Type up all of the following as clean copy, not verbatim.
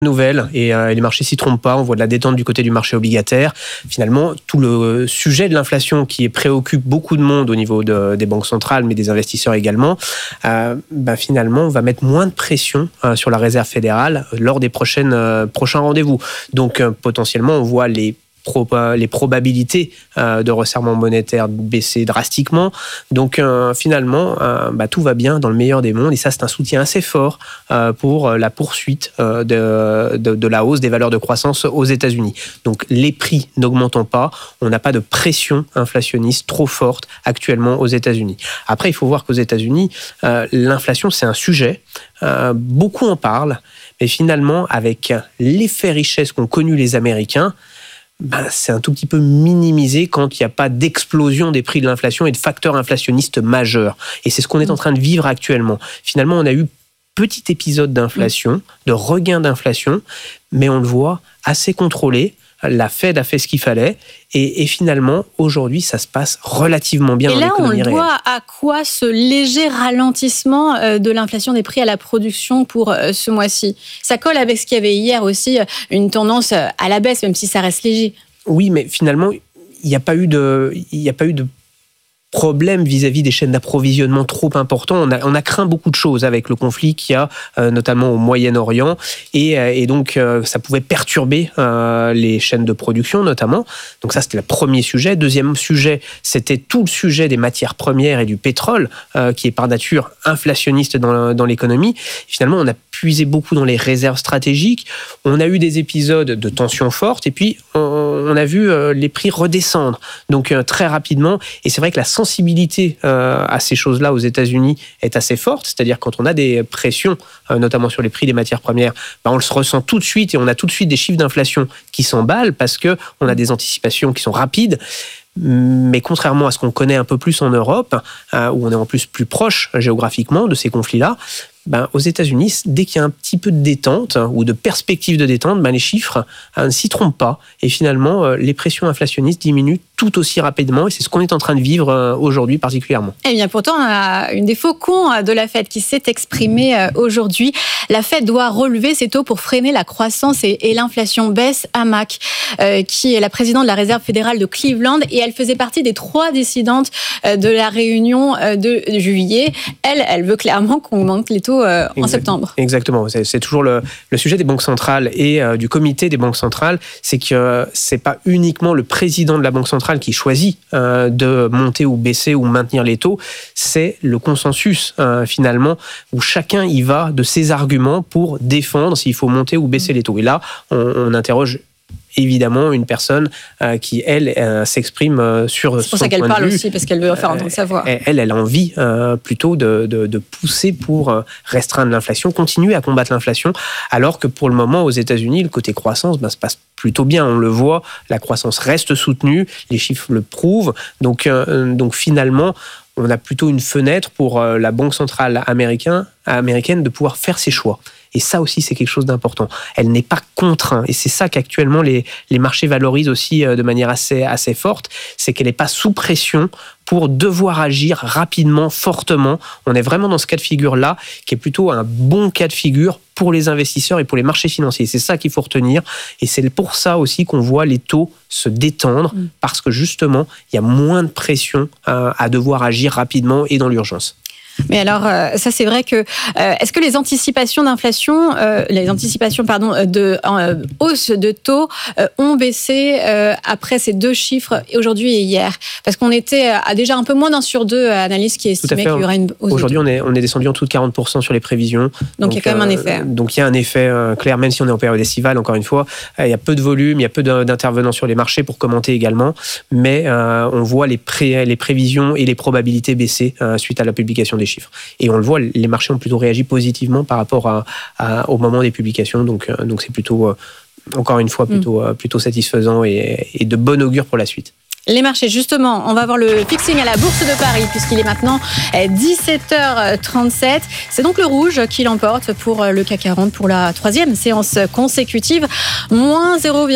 nouvelle et les marchés s'y trompent pas. On voit de la détente du côté du marché obligataire. Finalement, tout le sujet de l'inflation qui préoccupe beaucoup de monde au niveau des banques centrales, mais des investisseurs également, finalement, on va mettre moins de pression sur la Réserve fédérale lors des prochains rendez-vous. Donc, potentiellement, on voit les probabilités de resserrement monétaire baisser drastiquement. Donc finalement, tout va bien dans le meilleur des mondes et ça, c'est un soutien assez fort pour la poursuite de la hausse des valeurs de croissance aux États-Unis. Donc les prix n'augmentant pas, on n'a pas de pression inflationniste trop forte actuellement aux États-Unis. Après, il faut voir qu'aux États-Unis, l'inflation, c'est un sujet. Beaucoup en parlent, mais finalement, avec l'effet richesse qu'ont connu les Américains, c'est un tout petit peu minimisé quand il n'y a pas d'explosion des prix de l'inflation et de facteurs inflationnistes majeurs. Et c'est ce qu'on est en train de vivre actuellement. Finalement, on a eu petit épisode d'inflation, de regain d'inflation, mais on le voit assez contrôlé. La Fed a fait ce qu'il fallait et finalement, aujourd'hui, ça se passe relativement bien dans l'économie réelle. Et là, on doit à quoi ce léger ralentissement de l'inflation des prix à la production pour ce mois-ci ? Ça colle avec ce qu'il y avait hier aussi, une tendance à la baisse, même si ça reste léger. Oui, mais finalement, il n'y a pas eu de problème vis-à-vis des chaînes d'approvisionnement trop importants. On a craint beaucoup de choses avec le conflit qu'il y a notamment au Moyen-Orient et donc ça pouvait perturber les chaînes de production notamment. Donc ça, c'était le premier sujet. Deuxième sujet, c'était tout le sujet des matières premières et du pétrole qui est par nature inflationniste dans l'économie. Finalement, on a puisé beaucoup dans les réserves stratégiques. On a eu des épisodes de tensions fortes et puis on a vu les prix redescendre. Donc très rapidement. Et c'est vrai que la sensibilité à ces choses-là aux États-Unis est assez forte. C'est-à-dire quand on a des pressions, notamment sur les prix des matières premières, on le ressent tout de suite et on a tout de suite des chiffres d'inflation qui s'emballent parce qu'on a des anticipations qui sont rapides. Mais contrairement à ce qu'on connaît un peu plus en Europe, où on est en plus proche géographiquement de ces conflits-là, aux États-Unis, dès qu'il y a un petit peu de détente ou de perspective de détente, les chiffres ne s'y trompent pas. Et finalement, les pressions inflationnistes diminuent tout aussi rapidement. Et c'est ce qu'on est en train de vivre aujourd'hui particulièrement. Eh bien, pourtant, on a une des faucons de la Fed qui s'est exprimée aujourd'hui. La Fed doit relever ses taux pour freiner la croissance et l'inflation. Beth Hammack, qui est la présidente de la Réserve fédérale de Cleveland, et elle faisait partie des 3 décidantes de la réunion de juillet. Elle veut clairement qu'on augmente les taux en septembre. Exactement. C'est toujours le sujet des banques centrales et du comité des banques centrales. C'est que c'est pas uniquement le président de la banque centrale qui choisit de monter ou baisser ou maintenir les taux. C'est le consensus finalement où chacun y va de ses arguments pour défendre s'il faut monter ou baisser les taux. Et là, on interroge évidemment une personne qui, elle, s'exprime sur son point de vue. C'est pour ça qu'elle parle aussi, parce qu'elle veut faire entendre sa voix. Elle a envie plutôt de pousser pour restreindre l'inflation, continuer à combattre l'inflation, alors que pour le moment, aux États-Unis, le côté croissance se passe plutôt bien. On le voit, la croissance reste soutenue, les chiffres le prouvent. Donc finalement, on a plutôt une fenêtre pour la Banque centrale américaine de pouvoir faire ses choix. Et ça aussi, c'est quelque chose d'important. Elle n'est pas contrainte. Et c'est ça qu'actuellement, les marchés valorisent aussi de manière assez forte. C'est qu'elle n'est pas sous pression pour devoir agir rapidement, fortement. On est vraiment dans ce cas de figure-là, qui est plutôt un bon cas de figure pour les investisseurs et pour les marchés financiers. C'est ça qu'il faut retenir. Et c'est pour ça aussi qu'on voit les taux se détendre, parce que justement, il y a moins de pression à devoir agir rapidement et dans l'urgence. Mais alors, ça c'est vrai que est-ce que les anticipations d'inflation, de hausse de taux ont baissé après ces 2 chiffres aujourd'hui et hier ? Parce qu'on était à déjà un peu moins d'1 sur 2 analystes qui estimaient qu'il y aurait une hausse. Aujourd'hui, on est descendu en dessous de 40% sur les prévisions. Donc il y a quand même un effet. Donc il y a un effet clair, même si on est en période estivale, encore une fois. Il y a peu de volume, il y a peu d'intervenants sur les marchés pour commenter également. Mais on voit les prévisions et les probabilités baisser suite à la publication des chiffres. Et on le voit, les marchés ont plutôt réagi positivement par rapport au moment des publications. Donc c'est plutôt, encore une fois, plutôt satisfaisant et de bon augure pour la suite. Les marchés, justement, on va voir le fixing à la Bourse de Paris puisqu'il est maintenant 17h37. C'est donc le rouge qui l'emporte pour le CAC 40 pour la troisième séance consécutive. Moins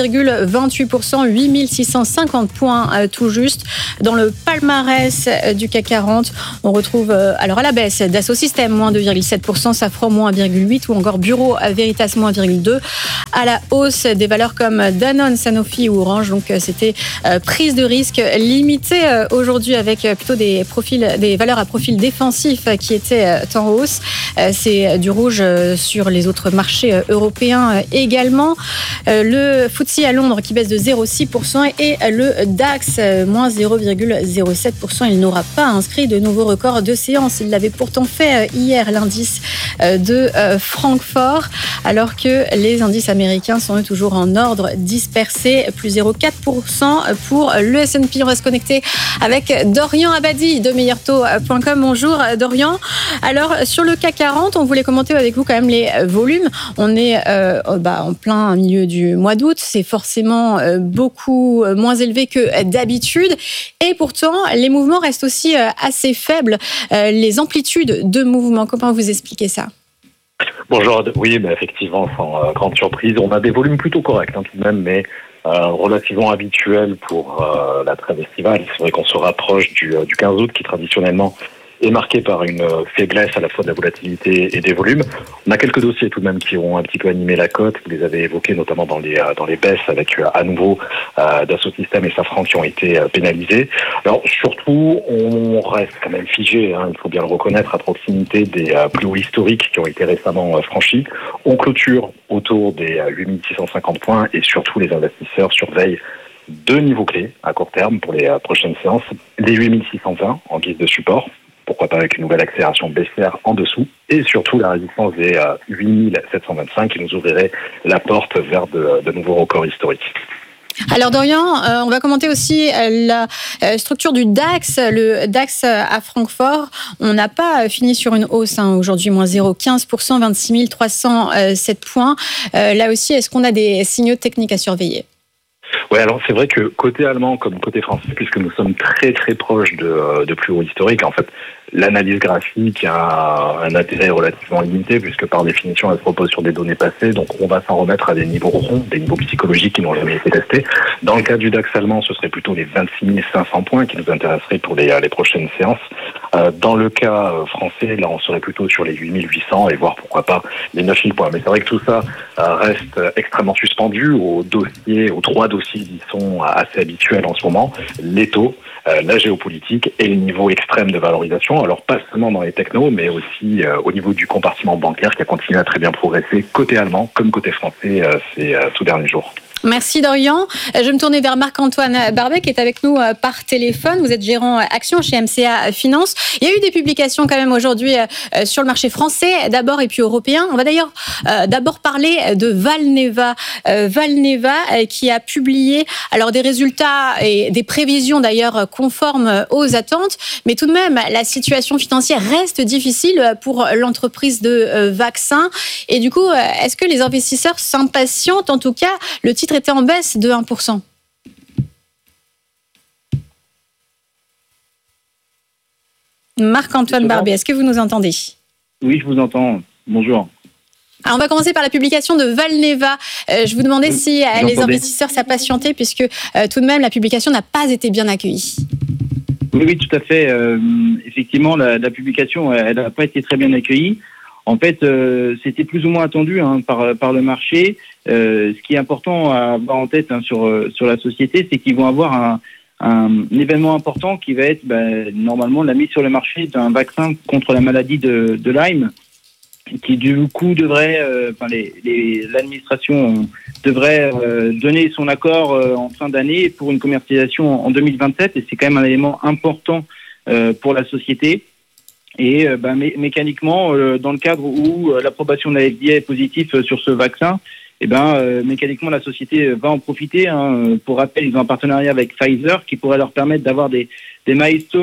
0,28%, 8650 points tout juste. Dans le palmarès du CAC 40, on retrouve alors à la baisse Dassault Systèmes, moins 2,7%, Safran, moins 1,8% ou encore Bureau Veritas, moins 1,2%. À la hausse des valeurs comme Danone, Sanofi ou Orange. Donc c'était prise de risque limité aujourd'hui avec plutôt des valeurs à profil défensif qui étaient en hausse. C'est du rouge sur les autres marchés européens également. Le FTSE à Londres qui baisse de 0,6% et le DAX moins 0,07%. Il n'aura pas inscrit de nouveaux records de séance. Il l'avait pourtant fait hier, l'indice de Francfort, alors que les indices américains sont eux toujours en ordre dispersé, plus 0,4% pour le S&P. On va se connecter avec Dorian Abadi de meilleurtaux.com. Bonjour Dorian. Alors sur le CAC 40, on voulait commenter avec vous quand même les volumes. On est en plein milieu du mois d'août. C'est forcément beaucoup moins élevé que d'habitude. Et pourtant, les mouvements restent aussi assez faibles. Les amplitudes de mouvement, comment vous expliquez ça ? Bonjour, oui, effectivement, sans grande surprise. On a des volumes plutôt corrects tout de même, mais relativement habituels pour la trêve estivale. C'est vrai qu'on se rapproche du 15 août qui traditionnellement est marqué par une faiblesse à la fois de la volatilité et des volumes. On a quelques dossiers tout de même qui ont un petit peu animé la cote. Vous les avez évoqués notamment dans les baisses avec à nouveau Dassault Systèmes et Safran qui ont été pénalisés. Alors surtout, on reste quand même figé, il faut bien le reconnaître, à proximité des plus hauts historiques qui ont été récemment franchis. On clôture autour des 8650 points et surtout les investisseurs surveillent deux niveaux clés à court terme pour les prochaines séances. Les 8620 en guise de support, pourquoi pas avec une nouvelle accélération baissière en dessous, et surtout la résistance des 8725 qui nous ouvrirait la porte vers de nouveaux records historiques. Alors Dorian, on va commenter aussi la structure du DAX. Le DAX à Francfort, on n'a pas fini sur une hausse aujourd'hui, moins 0,15%, 26 307 points. Là aussi, est-ce qu'on a des signaux techniques à surveiller ? Oui, alors c'est vrai que côté allemand comme côté français, puisque nous sommes très très proches de plus haut historique, en fait, l'analyse graphique a un intérêt relativement limité, puisque par définition, elle se repose sur des données passées, donc on va s'en remettre à des niveaux ronds, des niveaux psychologiques qui n'ont jamais été testés. Dans le cas du DAX allemand, ce serait plutôt les 26 500 points qui nous intéresseraient pour les prochaines séances. Dans le cas français, là, on serait plutôt sur les 8800 et voire pourquoi pas les 9000 points. Mais c'est vrai que tout ça reste extrêmement suspendu aux trois dossiers qui sont assez habituels en ce moment, les taux, la géopolitique et le niveau extrême de valorisation. Alors pas seulement dans les technos, mais aussi au niveau du compartiment bancaire qui a continué à très bien progresser côté allemand comme côté français ces tout derniers jours. Merci Dorian. Je vais me tourner vers Marc-Antoine Barbet qui est avec nous par téléphone. Vous êtes gérant action chez MCA Finance. Il y a eu des publications quand même aujourd'hui sur le marché français d'abord et puis européen. On va d'ailleurs d'abord parler de Valneva. Valneva qui a publié alors des résultats et des prévisions d'ailleurs conformes aux attentes. Mais tout de même, la situation financière reste difficile pour l'entreprise de vaccins. Et du coup, est-ce que les investisseurs s'impatientent? En tout cas, le titre était en baisse de 1%. Marc-Antoine Barbet, est-ce que vous nous entendez? Oui, je vous entends. Bonjour. Alors on va commencer par la publication de Valneva. Je vous demandais si les investisseurs s'impatientaient puisque tout de même la publication n'a pas été bien accueillie. Oui, tout à fait. Effectivement, la publication, elle n'a pas été très bien accueillie. En fait, c'était plus ou moins attendu par le marché. Ce qui est important à avoir en tête sur la société, c'est qu'ils vont avoir un événement important qui va être normalement la mise sur le marché d'un vaccin contre la maladie de Lyme, qui du coup devrait, l'administration devrait donner son accord en fin d'année pour une commercialisation en 2027, et c'est quand même un élément important pour la société. Et mécaniquement, dans le cadre où l'approbation de la FDA est positive sur ce vaccin, mécaniquement la société va en profiter. Pour rappel, ils ont un partenariat avec Pfizer qui pourrait leur permettre d'avoir des milestones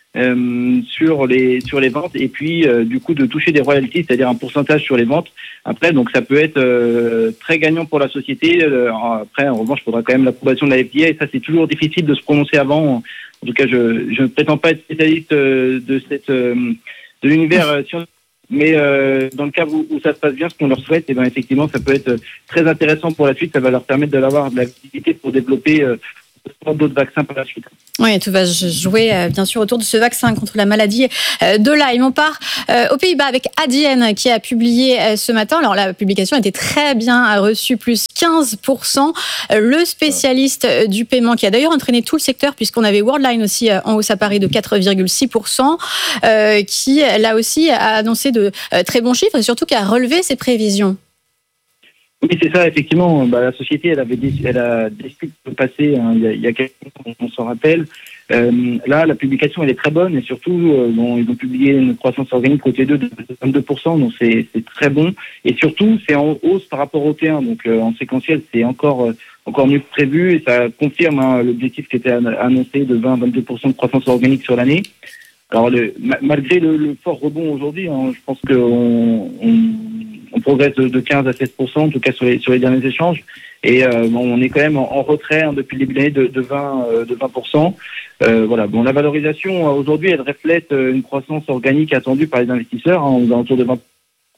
sur les ventes et puis du coup de toucher des royalties, c'est-à-dire un pourcentage sur les ventes. Après, donc ça peut être très gagnant pour la société. Après, en revanche, il faudra quand même l'approbation de la FDA et ça c'est toujours difficile de se prononcer avant. En tout cas, je ne prétends pas être spécialiste de l'univers scientifique. Mais dans le cas où ça se passe bien, ce qu'on leur souhaite, et ben effectivement, ça peut être très intéressant pour la suite. Ça va leur permettre d'avoir de la visibilité pour développer d'autres vaccins par la suite. Oui, tout va jouer bien sûr autour de ce vaccin contre la maladie de Lyme. On part aux Pays-Bas avec Adyen qui a publié ce matin. Alors la publication a été très bien reçue, plus 15%. Le spécialiste du paiement qui a d'ailleurs entraîné tout le secteur puisqu'on avait Worldline aussi en hausse à Paris de 4,6%, qui là aussi a annoncé de très bons chiffres et surtout qui a relevé ses prévisions. Oui, c'est ça, effectivement. La société, elle a décidé de passer, il y a quelques temps, on s'en rappelle. Là, la publication, elle est très bonne et surtout, ils ont publié une croissance organique au T2 de 22%, donc c'est très bon. Et surtout, c'est en hausse par rapport au T1, donc en séquentiel, c'est encore mieux que prévu et ça confirme l'objectif qui était annoncé de 20-22% de croissance organique sur l'année. Alors, malgré le fort rebond aujourd'hui, je pense qu'on progresse de 15 à 16%, en tout cas sur les derniers échanges. Et on est quand même en retrait depuis le début de l'année de 20%. Voilà. Bon, la valorisation aujourd'hui, elle reflète une croissance organique attendue par les investisseurs, aux alentours de 20%.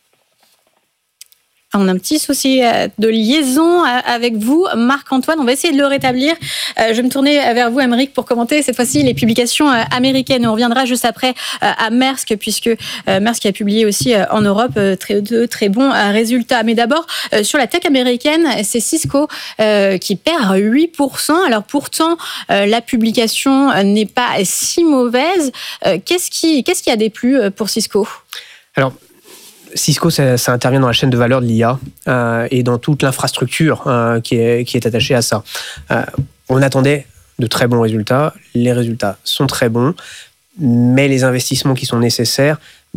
On a un petit souci de liaison avec vous, Marc-Antoine. On va essayer de le rétablir. Je vais me tourner vers vous, Aymeric, pour commenter cette fois-ci les publications américaines. On reviendra juste après à Maersk, puisque Maersk a publié aussi en Europe de très bons résultats. Mais d'abord, sur la tech américaine, c'est Cisco qui perd 8%. Alors pourtant, la publication n'est pas si mauvaise. Qu'est-ce qui a déplu pour Cisco ? Alors, Cisco, ça intervient dans la chaîne de valeur de l'IA et dans toute l'infrastructure qui est attachée à ça. On attendait de très bons résultats. Les résultats sont très bons, mais les investissements qui sont nécessaires,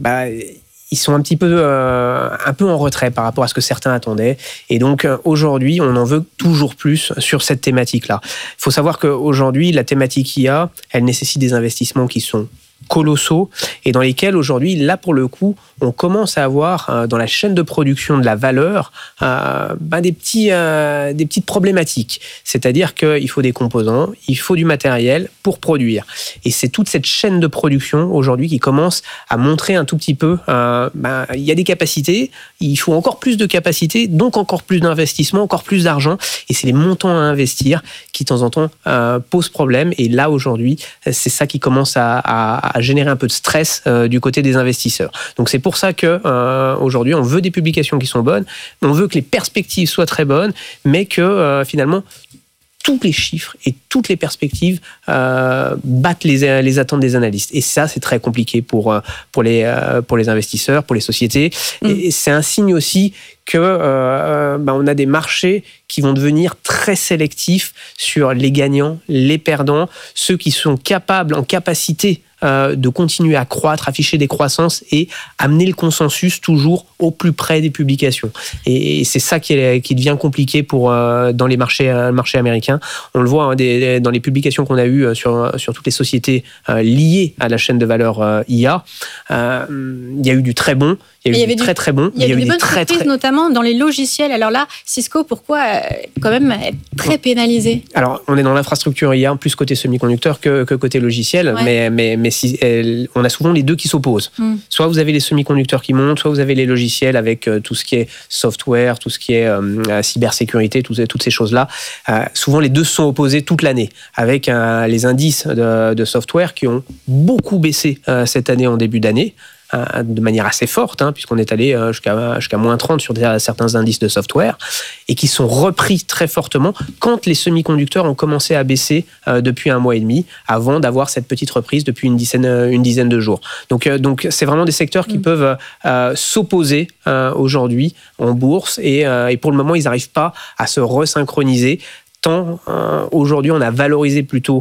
ils sont un peu en retrait par rapport à ce que certains attendaient. Et donc, aujourd'hui, on en veut toujours plus sur cette thématique-là. Il faut savoir qu'aujourd'hui, la thématique IA, elle nécessite des investissements qui sont colossaux et dans lesquels aujourd'hui, là pour le coup, on commence à avoir dans la chaîne de production de la valeur des petites problématiques. C'est-à-dire qu'il faut des composants, il faut du matériel pour produire. Et c'est toute cette chaîne de production aujourd'hui qui commence à montrer un tout petit peu, il y a des capacités, il faut encore plus de capacités, donc encore plus d'investissement, encore plus d'argent. Et c'est les montants à investir qui de temps en temps posent problème. Et là aujourd'hui, c'est ça qui commence à générer un peu de stress du côté des investisseurs. Donc c'est pour ça que aujourd'hui on veut des publications qui sont bonnes, on veut que les perspectives soient très bonnes, mais que finalement tous les chiffres et toutes les perspectives battent les attentes des analystes. Et ça, c'est très compliqué pour les investisseurs, pour les sociétés. Et c'est un signe aussi que on a des marchés qui vont devenir très sélectifs sur les gagnants, les perdants, ceux qui sont en capacité de continuer à croître, afficher des croissances et amener le consensus toujours au plus près des publications. Et c'est ça qui devient compliqué dans les marchés américains. On le voit dans les publications qu'on a eues sur toutes les sociétés liées à la chaîne de valeur IA. Il y a eu du très bon, il y a eu du très très bon. Il y a eu des bonnes surprises, notamment dans les logiciels. Alors là, Cisco, pourquoi quand même être très pénalisé ? Alors, on est dans l'infrastructure IA, plus côté semi-conducteur que côté logiciel, ouais. mais on a souvent les deux qui s'opposent. Soit vous avez les semi-conducteurs qui montent, soit vous avez les logiciels avec tout ce qui est software, tout ce qui est cybersécurité, toutes ces choses-là. Souvent, les deux se sont opposés toute l'année, avec les indices de software qui ont beaucoup baissé cette année en début d'année, de manière assez forte, puisqu'on est allé jusqu'à moins 30 sur certains indices de software, et qui sont repris très fortement quand les semi-conducteurs ont commencé à baisser depuis 1 mois et demi, avant d'avoir cette petite reprise depuis une dizaine de jours. Donc c'est vraiment des secteurs qui peuvent s'opposer aujourd'hui en bourse, et pour le moment, ils n'arrivent pas à se resynchroniser, tant aujourd'hui on a valorisé plutôt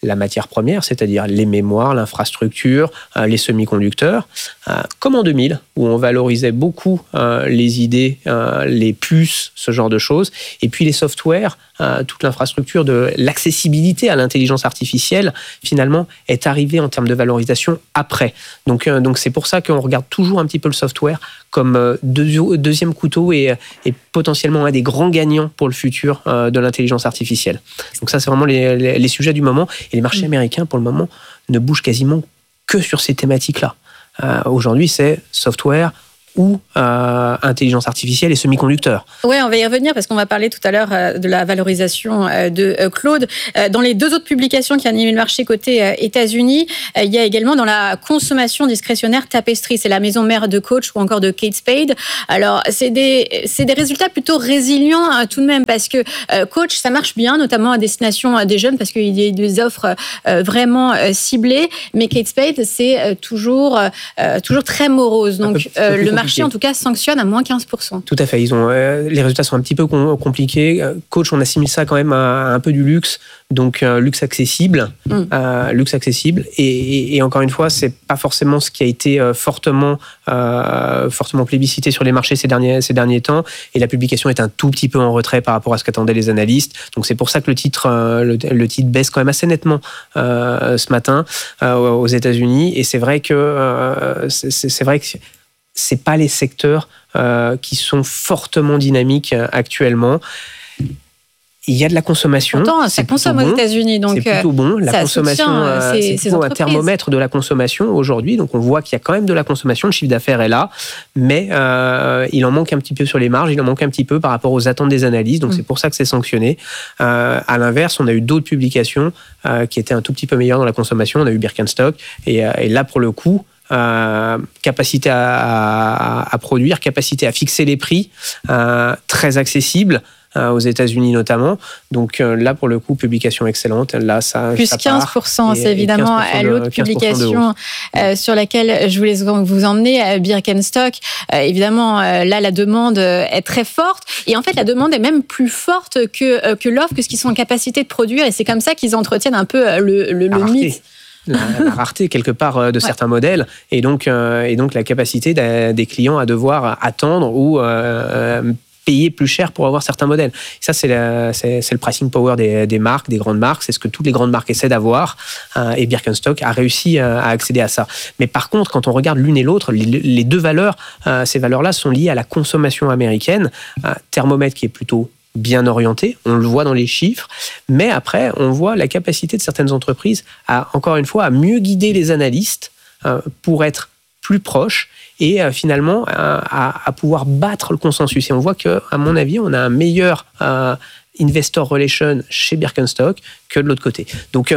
la matière première, c'est-à-dire les mémoires, l'infrastructure, les semi-conducteurs, comme en 2000, où on valorisait beaucoup les idées, les puces, ce genre de choses, et puis les softwares, toute l'infrastructure de l'accessibilité à l'intelligence artificielle, finalement, est arrivée en termes de valorisation après. Donc c'est pour ça qu'on regarde toujours un petit peu le software comme deuxième couteau et potentiellement un des grands gagnants pour le futur de l'intelligence artificielle. Donc ça, c'est vraiment les sujets du moment. Et les marchés américains, pour le moment, ne bougent quasiment que sur ces thématiques-là. Aujourd'hui, c'est software ou intelligence artificielle et semi-conducteurs. Oui, on va y revenir parce qu'on va parler tout à l'heure de la valorisation de Claude. Dans les deux autres publications qui animent le marché côté États-Unis, il y a également dans la consommation discrétionnaire Tapestry, c'est la maison mère de Coach ou encore de Kate Spade. Alors, c'est des résultats plutôt résilients tout de même parce que Coach, ça marche bien, notamment à destination des jeunes parce qu'il y a des offres vraiment ciblées, mais Kate Spade, c'est toujours très morose. Donc, le marché en tout cas sanctionne à moins 15%. Tout à fait. Les résultats sont un petit peu compliqués. Coach, on assimile ça quand même à un peu du luxe, donc luxe accessible. Et encore une fois, c'est pas forcément ce qui a été fortement plébiscité sur les marchés ces derniers temps. Et la publication est un tout petit peu en retrait par rapport à ce qu'attendaient les analystes. Donc c'est pour ça que le titre baisse quand même assez nettement ce matin aux États-Unis. Et c'est vrai que c'est pas les secteurs qui sont fortement dynamiques actuellement. Il y a de la consommation. Pourtant, ça consomme aux États-Unis, donc c'est plutôt bon. La consommation, c'est plutôt un thermomètre de la consommation aujourd'hui. Donc on voit qu'il y a quand même de la consommation. Le chiffre d'affaires est là, mais il en manque un petit peu sur les marges. Il en manque un petit peu par rapport aux attentes des analystes. Donc c'est pour ça que c'est sanctionné. À l'inverse, on a eu d'autres publications qui étaient un tout petit peu meilleures dans la consommation. On a eu Birkenstock et là pour le coup. Capacité à produire, capacité à fixer les prix, très accessible aux États-Unis notamment. Donc là, pour le coup, publication excellente. Là, plus ça 15%, c'est évidemment l'autre publication sur laquelle je voulais vous emmener, Birkenstock. Évidemment, là, la demande est très forte. Et en fait, la demande est même plus forte que l'offre, que ce qu'ils sont en capacité de produire. Et c'est comme ça qu'ils entretiennent un peu le mythe. La rareté quelque part de certains modèles et donc la capacité des clients à devoir attendre ou payer plus cher pour avoir certains modèles. Et ça, c'est le pricing power des marques, des grandes marques. C'est ce que toutes les grandes marques essaient d'avoir. Et Birkenstock a réussi à accéder à ça. Mais par contre, quand on regarde l'une et l'autre, les deux valeurs, ces valeurs-là sont liées à la consommation américaine. Thermomètre qui est plutôt bien orienté, on le voit dans les chiffres, mais après, on voit la capacité de certaines entreprises à mieux guider les analystes pour être plus proches et finalement à pouvoir battre le consensus. Et on voit qu'à mon avis, on a un meilleur investor relation chez Birkenstock que de l'autre côté. Donc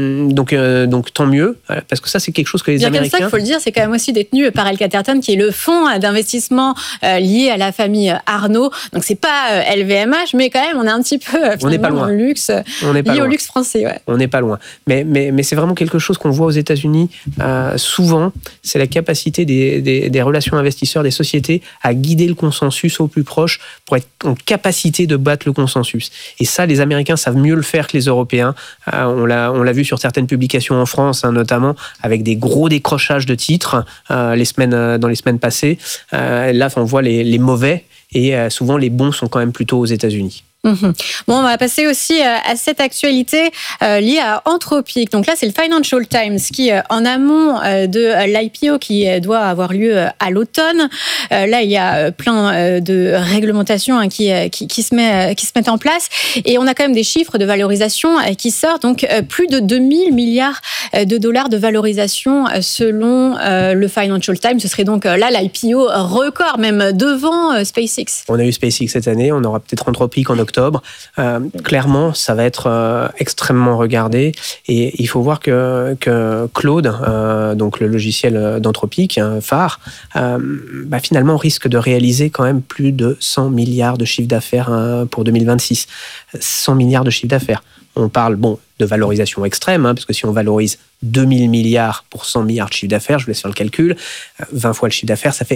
tant mieux, parce que ça, c'est quelque chose que les Américains... Birkenstock, il faut le dire, c'est quand même aussi détenu par L Catterton, qui est le fonds d'investissement lié à la famille Arnault. Donc, c'est pas LVMH, mais quand même, on est un petit peu dans le luxe, lié au luxe français. Ouais. On n'est pas loin. Mais c'est vraiment quelque chose qu'on voit aux États-Unis souvent, c'est la capacité des relations investisseurs, des sociétés, à guider le consensus au plus proche pour être en capacité de battre le consensus. Et ça, les Américains savent mieux le faire que les Européens. On l'a vu sur certaines publications en France, notamment, avec des gros décrochages de titres dans les semaines passées. Là, on voit les mauvais et souvent les bons sont quand même plutôt aux États-Unis. Bon, on va passer aussi à cette actualité liée à Anthropic. Donc là, c'est le Financial Times qui, en amont de l'IPO qui doit avoir lieu à l'automne, là, il y a plein de réglementations qui se mettent en place. Et on a quand même des chiffres de valorisation qui sortent. Donc, plus de 2000 milliards de dollars de valorisation selon le Financial Times. Ce serait donc là l'IPO record, même devant SpaceX. On a eu SpaceX cette année, on aura peut-être Anthropic en octobre. Clairement, ça va être extrêmement regardé et il faut voir que Claude, donc le logiciel d'Anthropic, phare, finalement risque de réaliser quand même plus de 100 milliards de chiffre d'affaires pour 2026. 100 milliards de chiffre d'affaires. On parle de valorisation extrême, parce que si on valorise 2000 milliards pour 100 milliards de chiffre d'affaires, je vous laisse faire le calcul, 20 fois le chiffre d'affaires, ça fait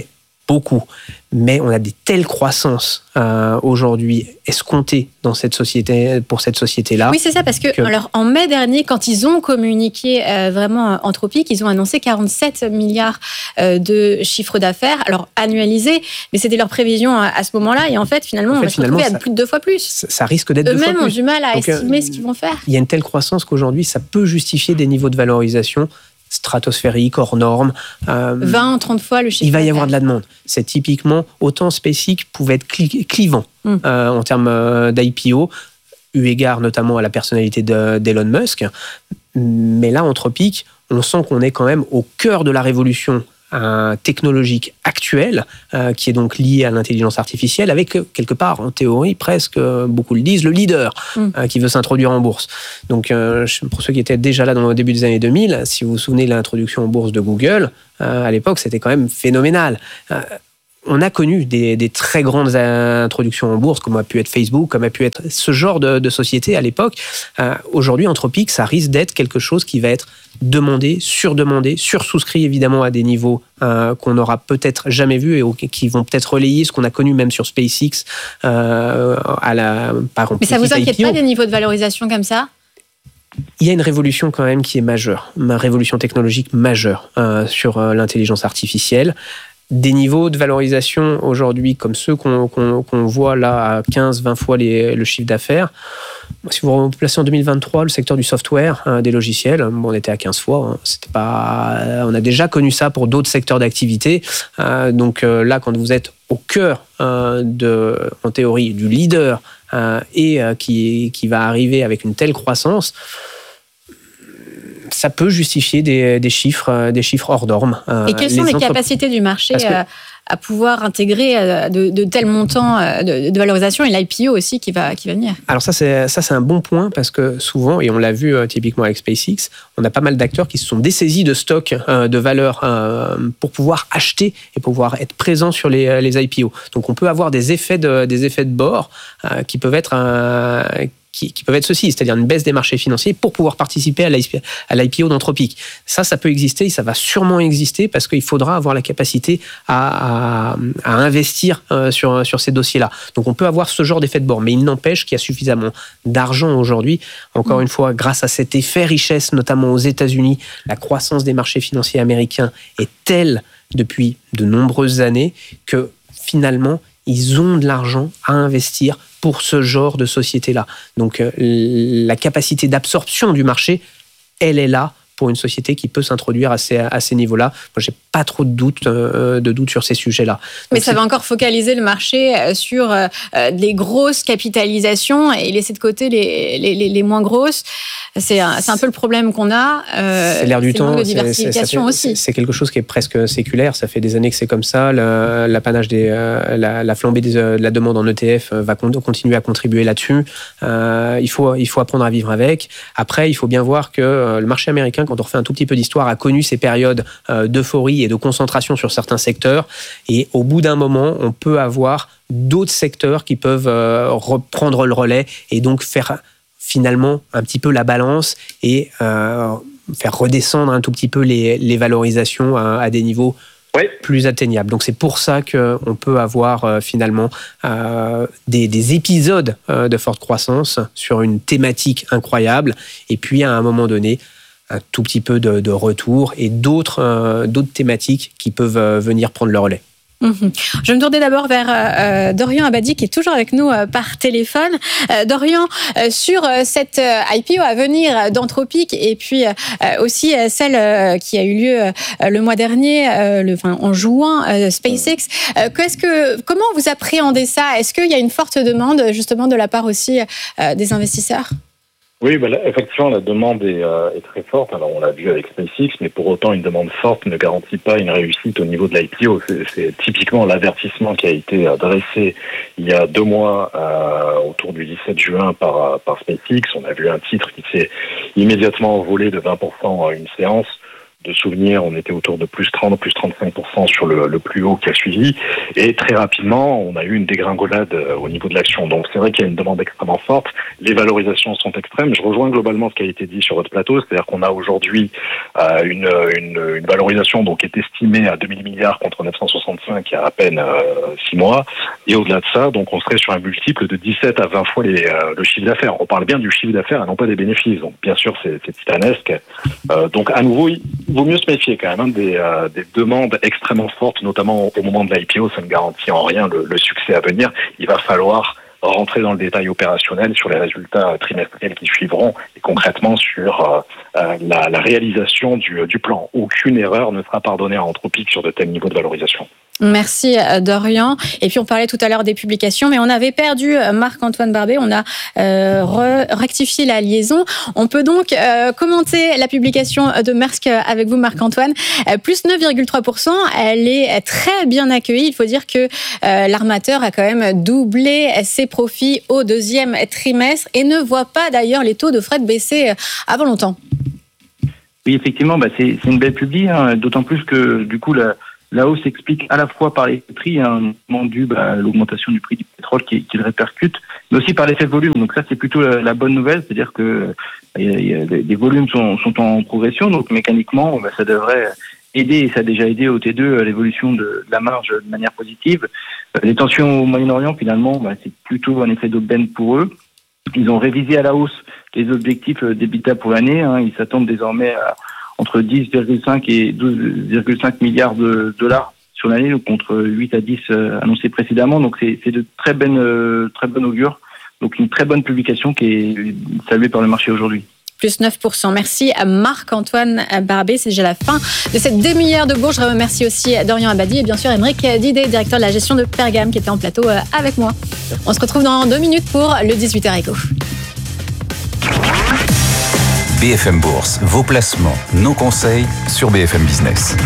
beaucoup. Mais on a des telles croissances aujourd'hui escomptées pour cette société-là. Oui, c'est ça, parce que alors, en mai dernier, quand ils ont communiqué vraiment Anthropic, ils ont annoncé 47 milliards de chiffre d'affaires, alors annualisé, mais c'était leur prévision à ce moment-là. Et en fait, finalement, on va se retrouver à plus de 2 fois plus. Ça risque d'être 2 fois plus. Eux-mêmes ont du mal à estimer ce qu'ils vont faire. Il y a une telle croissance qu'aujourd'hui, ça peut justifier des niveaux de valorisation stratosphérique, hors norme. 20, 30 fois le chiffre. Il va y avoir de la demande. C'est typiquement, autant SpaceX pouvait être clivant en termes d'IPO, eu égard notamment à la personnalité d'Elon Musk. Mais là, Anthropic, on sent qu'on est quand même au cœur de la révolution technologique actuelle, qui est donc liée à l'intelligence artificielle, avec quelque part, en théorie, presque, beaucoup le disent, le leader qui veut s'introduire en bourse. Donc, pour ceux qui étaient déjà là au début des années 2000, si vous vous souvenez de l'introduction en bourse de Google, à l'époque, c'était quand même phénoménal. On a connu des très grandes introductions en bourse, comme a pu être Facebook, comme a pu être ce genre de société à l'époque. Aujourd'hui, Anthropic, ça risque d'être quelque chose qui va être demandé, sursouscrit évidemment à des niveaux qu'on n'aura peut-être jamais vus et qui vont peut-être relayer ce qu'on a connu même sur SpaceX. Mais ça vous inquiète pas des niveaux de valorisation comme ça ? Il y a une révolution quand même qui est majeure, une révolution technologique majeure sur l'intelligence artificielle. Des niveaux de valorisation aujourd'hui comme ceux qu'on voit là à 15-20 fois le chiffre d'affaires. Si vous vous placez en 2023, le secteur du software, des logiciels, on était à 15 fois. C'était pas, on a déjà connu ça pour d'autres secteurs d'activité. Donc là, quand vous êtes au cœur en théorie, du leader et qui va arriver avec une telle croissance, ça peut justifier des chiffres hors normes. Et quelles sont les capacités du marché à pouvoir intégrer de tels montants de valorisation et l'IPO aussi qui va venir? Alors ça c'est un bon point parce que souvent, et on l'a vu typiquement avec SpaceX, on a pas mal d'acteurs qui se sont dessaisis de stocks de valeur pour pouvoir acheter et pouvoir être présents sur les IPO. Donc on peut avoir des effets de bord qui peuvent être qui peuvent être ceci, c'est-à-dire une baisse des marchés financiers pour pouvoir participer à l'IPO d'Anthropic. Ça peut exister, ça va sûrement exister parce qu'il faudra avoir la capacité à investir sur ces dossiers-là. Donc on peut avoir ce genre d'effet de bord, mais il n'empêche qu'il y a suffisamment d'argent aujourd'hui. Encore une fois, grâce à cet effet richesse, notamment aux États-Unis, la croissance des marchés financiers américains est telle depuis de nombreuses années que finalement, ils ont de l'argent à investir pour ce genre de société-là. Donc, la capacité d'absorption du marché, elle est là pour une société qui peut s'introduire à ces niveaux-là. Moi, j'ai pas trop de doute sur ces sujets-là. Mais ça va encore focaliser le marché sur les grosses capitalisations et laisser de côté les moins grosses. C'est un peu le problème qu'on a. C'est l'air du temps. De diversification aussi. C'est quelque chose qui est presque séculaire. Ça fait des années que c'est comme ça. L'apanage la flambée de la demande en ETF va continuer à contribuer là-dessus. Il faut apprendre à vivre avec. Après, il faut bien voir que le marché américain, quand on refait un tout petit peu d'histoire, a connu ces périodes d'euphorie et de concentration sur certains secteurs. Et au bout d'un moment, on peut avoir d'autres secteurs qui peuvent reprendre le relais et donc faire finalement un petit peu la balance et faire redescendre un tout petit peu les valorisations à des niveaux plus atteignables. Donc c'est pour ça qu'on peut avoir finalement des épisodes de forte croissance sur une thématique incroyable et puis à un moment donné un tout petit peu de retour et d'autres thématiques qui peuvent venir prendre le relais. Je vais me tourner d'abord vers Dorian Abadi qui est toujours avec nous par téléphone. Dorian, sur cette IPO à venir d'Anthropic et puis aussi celle qui a eu lieu le mois dernier, en juin, SpaceX, comment vous appréhendez ça? Est-ce qu'il y a une forte demande justement de la part aussi des investisseurs? Oui, effectivement, la demande est très forte. Alors, on l'a vu avec SpaceX, mais pour autant, une demande forte ne garantit pas une réussite au niveau de l'IPO. C'est typiquement l'avertissement qui a été dressé il y a 2 mois autour du 17 juin par SpaceX. On a vu un titre qui s'est immédiatement envolé de 20% en une séance. de souvenir, on était autour de plus 30, plus 35% sur le plus haut qui a suivi. Et très rapidement, on a eu une dégringolade au niveau de l'action. Donc c'est vrai qu'il y a une demande extrêmement forte. Les valorisations sont extrêmes. Je rejoins globalement ce qui a été dit sur votre plateau, c'est-à-dire qu'on a aujourd'hui une valorisation donc qui est estimée à 2000 milliards contre 965 il y a à peine 6 mois. Et au-delà de ça, donc on serait sur un multiple de 17 à 20 fois le chiffre d'affaires. On parle bien du chiffre d'affaires et non pas des bénéfices. Donc bien sûr, c'est titanesque. Donc à nouveau, il vaut mieux se méfier quand même des demandes extrêmement fortes, notamment au moment de l'IPO. Ça ne garantit en rien le succès à venir. Il va falloir rentrer dans le détail opérationnel sur les résultats trimestriels qui suivront et concrètement sur la réalisation du plan. Aucune erreur ne sera pardonnée à Anthropic sur de tels niveaux de valorisation. Merci Dorian. Et puis on parlait tout à l'heure des publications, mais on avait perdu Marc-Antoine Barbet, on a rectifié la liaison. On peut donc commenter la publication de Maersk avec vous Marc-Antoine. Plus 9,3%, elle est très bien accueillie. Il faut dire que l'armateur a quand même doublé ses profits au deuxième trimestre et ne voit pas d'ailleurs les taux de fret baisser avant longtemps. Oui, effectivement, c'est une belle publi, d'autant plus que du coup la hausse s'explique à la fois par les prix, dû à l'augmentation du prix du pétrole qui le répercute, mais aussi par l'effet de volume. Donc ça, c'est plutôt la bonne nouvelle, c'est-à-dire que les volumes sont en progression, donc mécaniquement, ça devrait aider, et ça a déjà aidé au T2 l'évolution de la marge de manière positive. Les tensions au Moyen-Orient, finalement, c'est plutôt un effet d'aubaine pour eux. Ils ont révisé à la hausse les objectifs d'EBITDA pour l'année. Ils s'attendent désormais à entre 10,5 et 12,5 milliards de dollars sur l'année, contre 8 à 10 annoncés précédemment. Donc c'est de très bonne augure. Donc une très bonne publication qui est saluée par le marché aujourd'hui. Plus 9%. Merci à Marc-Antoine Barbet. C'est déjà la fin de cette demi-heure de bourse. Je remercie aussi Dorian Abadi et bien sûr Aymeric Didé, directeur de la gestion de Pergame, qui était en plateau avec moi. On se retrouve dans 2 minutes pour le 18h Éco. BFM Bourse, vos placements, nos conseils sur BFM Business.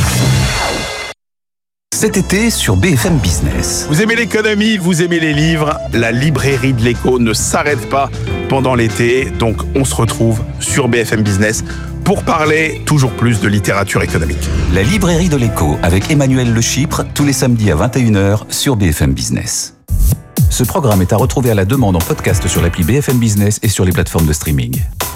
Cet été sur BFM Business. Vous aimez l'économie, vous aimez les livres, la librairie de l'écho ne s'arrête pas pendant l'été, donc on se retrouve sur BFM Business pour parler toujours plus de littérature économique. La librairie de l'écho avec Emmanuel Le Chypre, tous les samedis à 21h sur BFM Business. Ce programme est à retrouver à la demande en podcast sur l'appli BFM Business et sur les plateformes de streaming.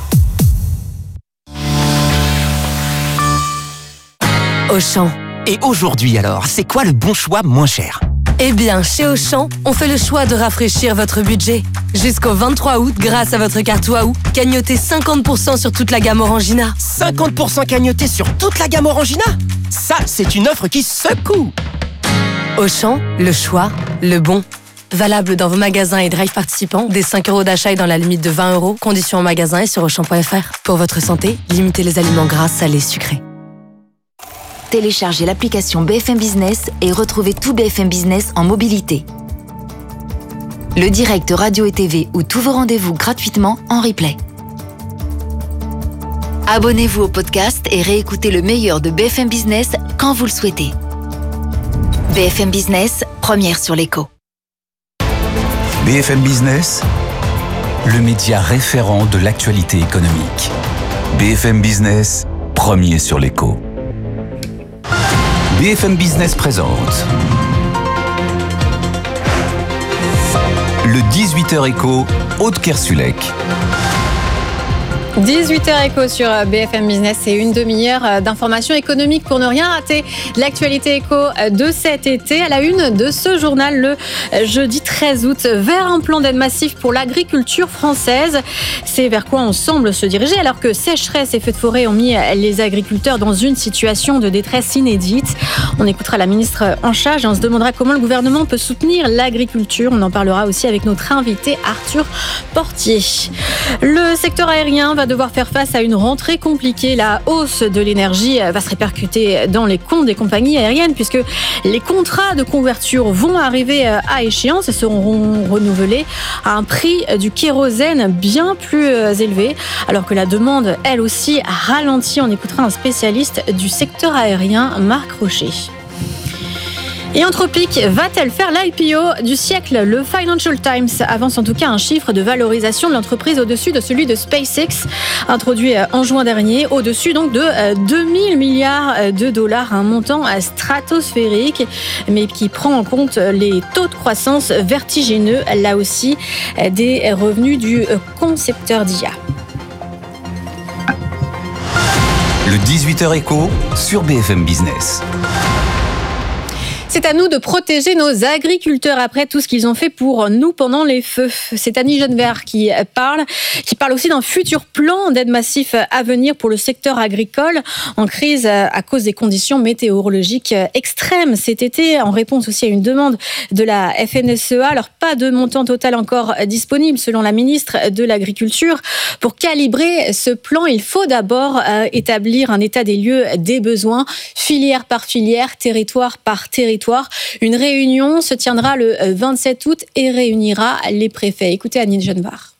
Auchan. Et aujourd'hui alors, c'est quoi le bon choix moins cher ? Eh bien, chez Auchan, on fait le choix de rafraîchir votre budget. Jusqu'au 23 août, grâce à votre carte Waouh, cagnotez 50% sur toute la gamme Orangina. 50% cagnoté sur toute la gamme Orangina ? Ça, c'est une offre qui secoue ! Auchan, le choix, le bon. Valable dans vos magasins et drive participants, des 5 € d'achat et dans la limite de 20 €. Conditions en magasin et sur Auchan.fr. Pour votre santé, limitez les aliments gras, salés, sucrés. Téléchargez l'application BFM Business et retrouvez tout BFM Business en mobilité. Le direct radio et TV ou tous vos rendez-vous gratuitement en replay. Abonnez-vous au podcast et réécoutez le meilleur de BFM Business quand vous le souhaitez. BFM Business, première sur l'écho. BFM Business, le média référent de l'actualité économique. BFM Business, premier sur l'écho. BFM Business présente le 18h Éco, Aude Kersulek. 18h Éco sur BFM Business, c'est une demi-heure d'informations économiques pour ne rien rater. L'actualité éco de cet été, à la une de ce journal le jeudi 13 août, vers un plan d'aide massif pour l'agriculture française. C'est vers quoi on semble se diriger alors que sécheresse et feux de forêt ont mis les agriculteurs dans une situation de détresse inédite. On écoutera la ministre en charge et on se demandera comment le gouvernement peut soutenir l'agriculture. On en parlera aussi avec notre invité Arthur Portier. Le secteur aérien va devoir faire face à une rentrée compliquée. La hausse de l'énergie va se répercuter dans les comptes des compagnies aériennes puisque les contrats de couverture vont arriver à échéance et seront renouvelés à un prix du kérosène bien plus élevé, alors que la demande, elle aussi, a ralenti. On écoutera un spécialiste du secteur aérien, Marc Rocher. Et Anthropic va-t-elle faire l'IPO du siècle ? Le Financial Times avance en tout cas un chiffre de valorisation de l'entreprise au-dessus de celui de SpaceX, introduit en juin dernier, au-dessus donc de 2000 milliards de dollars, un montant stratosphérique, mais qui prend en compte les taux de croissance vertigineux, là aussi, des revenus du concepteur d'IA. Le 18h Écho sur BFM Business. C'est à nous de protéger nos agriculteurs après tout ce qu'ils ont fait pour nous pendant les feux. C'est Annie Genevert qui parle aussi d'un futur plan d'aide massif à venir pour le secteur agricole en crise à cause des conditions météorologiques extrêmes cet été, en réponse aussi à une demande de la FNSEA. Alors, pas de montant total encore disponible selon la ministre de l'Agriculture. Pour calibrer ce plan, il faut d'abord établir un état des lieux des besoins, filière par filière, territoire par territoire. Une réunion se tiendra le 27 août et réunira les préfets. Écoutez Annie Genevard.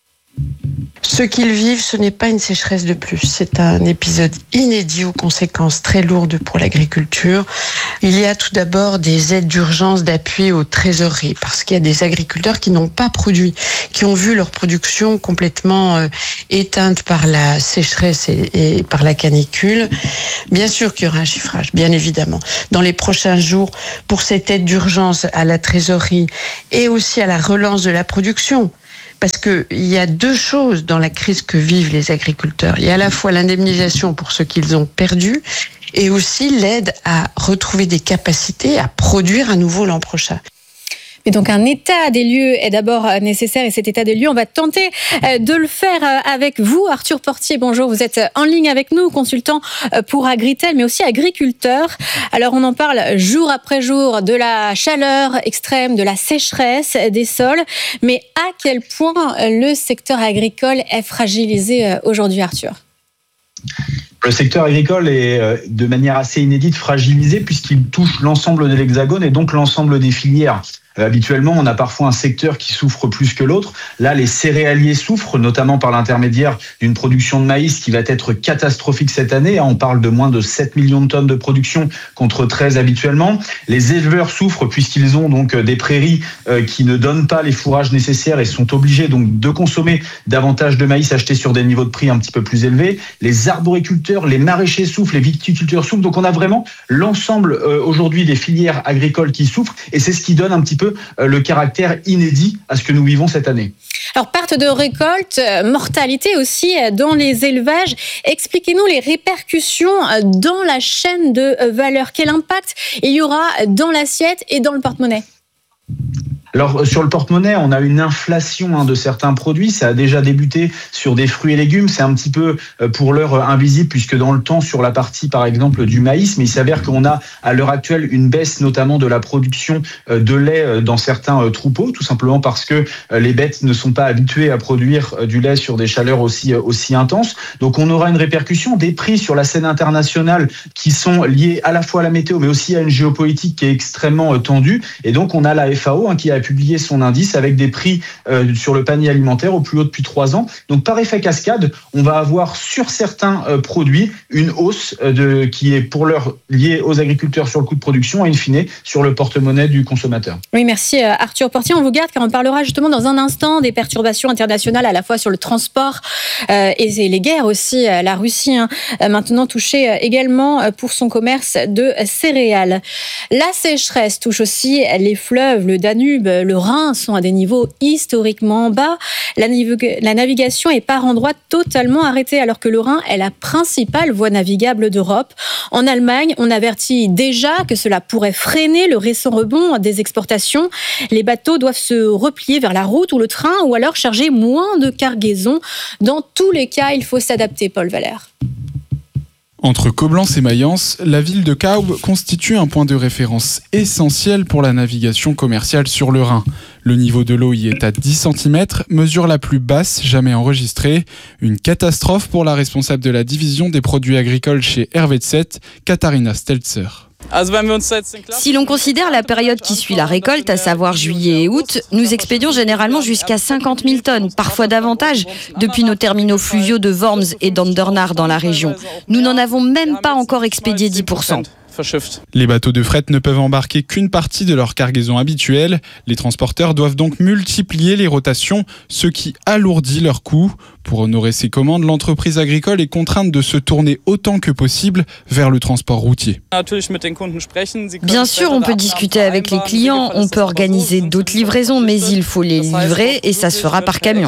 Ce qu'ils vivent, ce n'est pas une sécheresse de plus. C'est un épisode inédit aux conséquences très lourdes pour l'agriculture. Il y a tout d'abord des aides d'urgence d'appui aux trésoreries parce qu'il y a des agriculteurs qui n'ont pas produit, qui ont vu leur production complètement éteinte par la sécheresse et par la canicule. Bien sûr qu'il y aura un chiffrage, bien évidemment, dans les prochains jours pour cette aide d'urgence à la trésorerie et aussi à la relance de la production. Parce qu'il y a deux choses dans la crise que vivent les agriculteurs. Il y a à la fois l'indemnisation pour ce qu'ils ont perdu et aussi l'aide à retrouver des capacités à produire à nouveau l'an prochain. Mais donc un état des lieux est d'abord nécessaire et cet état des lieux, on va tenter de le faire avec vous. Arthur Portier, bonjour, vous êtes en ligne avec nous, consultant pour Agritel, mais aussi agriculteur. Alors on en parle jour après jour de la chaleur extrême, de la sécheresse des sols, mais à quel point le secteur agricole est fragilisé aujourd'hui, Arthur ? Le secteur agricole est de manière assez inédite fragilisé puisqu'il touche l'ensemble de l'Hexagone et donc l'ensemble des filières. Habituellement, on a parfois un secteur qui souffre plus que l'autre. Là, les céréaliers souffrent, notamment par l'intermédiaire d'une production de maïs qui va être catastrophique cette année. On parle de moins de 7 millions de tonnes de production contre 13 habituellement. Les éleveurs souffrent puisqu'ils ont donc des prairies qui ne donnent pas les fourrages nécessaires et sont obligés donc de consommer davantage de maïs acheté sur des niveaux de prix un petit peu plus élevés. Les arboriculteurs, les maraîchers souffrent, les viticulteurs souffrent. Donc on a vraiment l'ensemble aujourd'hui des filières agricoles qui souffrent et c'est ce qui donne un petit peu le caractère inédit à ce que nous vivons cette année. Alors, perte de récolte, mortalité aussi dans les élevages. Expliquez-nous les répercussions dans la chaîne de valeur. Quel impact il y aura dans l'assiette et dans le porte-monnaie ? Alors, sur le porte-monnaie, on a une inflation de certains produits. Ça a déjà débuté sur des fruits et légumes. C'est un petit peu pour l'heure invisible puisque dans le temps, sur la partie, par exemple, du maïs, mais il s'avère qu'on a à l'heure actuelle une baisse notamment de la production de lait dans certains troupeaux, tout simplement parce que les bêtes ne sont pas habituées à produire du lait sur des chaleurs aussi intenses. Donc, on aura une répercussion des prix sur la scène internationale qui sont liés à la fois à la météo, mais aussi à une géopolitique qui est extrêmement tendue. Et donc, on a la FAO qui a publié son indice avec des prix sur le panier alimentaire au plus haut depuis 3 ans. Donc par effet cascade, on va avoir sur certains produits une hausse qui est pour l'heure liée aux agriculteurs sur le coût de production et in fine sur le porte-monnaie du consommateur. Oui, merci Arthur Portier. On vous garde car on parlera justement dans un instant des perturbations internationales à la fois sur le transport et les guerres aussi. La Russie maintenant touchée également pour son commerce de céréales. La sécheresse touche aussi les fleuves, le Danube, le Rhin sont à des niveaux historiquement bas. La navigation est par endroits totalement arrêtée alors que le Rhin est la principale voie navigable d'Europe. En Allemagne, on avertit déjà que cela pourrait freiner le récent rebond des exportations. Les bateaux doivent se replier vers la route ou le train ou alors charger moins de cargaisons. Dans tous les cas, il faut s'adapter, Paul Valère. Entre Coblence et Mayence, la ville de Kaub constitue un point de référence essentiel pour la navigation commerciale sur le Rhin. Le niveau de l'eau y est à 10 cm, mesure la plus basse jamais enregistrée. Une catastrophe pour la responsable de la division des produits agricoles chez Helvetia, Katharina Stelzer. Si l'on considère la période qui suit la récolte, à savoir juillet et août, nous expédions généralement jusqu'à 50 000 tonnes, parfois davantage, depuis nos terminaux fluviaux de Worms et d'Andernach dans la région. Nous n'en avons même pas encore expédié 10%. Les bateaux de fret ne peuvent embarquer qu'une partie de leur cargaison habituelle. Les transporteurs doivent donc multiplier les rotations, ce qui alourdit leurs coûts. Pour honorer ses commandes, l'entreprise agricole est contrainte de se tourner autant que possible vers le transport routier. Bien sûr, on peut discuter avec les clients, on peut organiser d'autres livraisons, mais il faut les livrer et ça se fera par camion.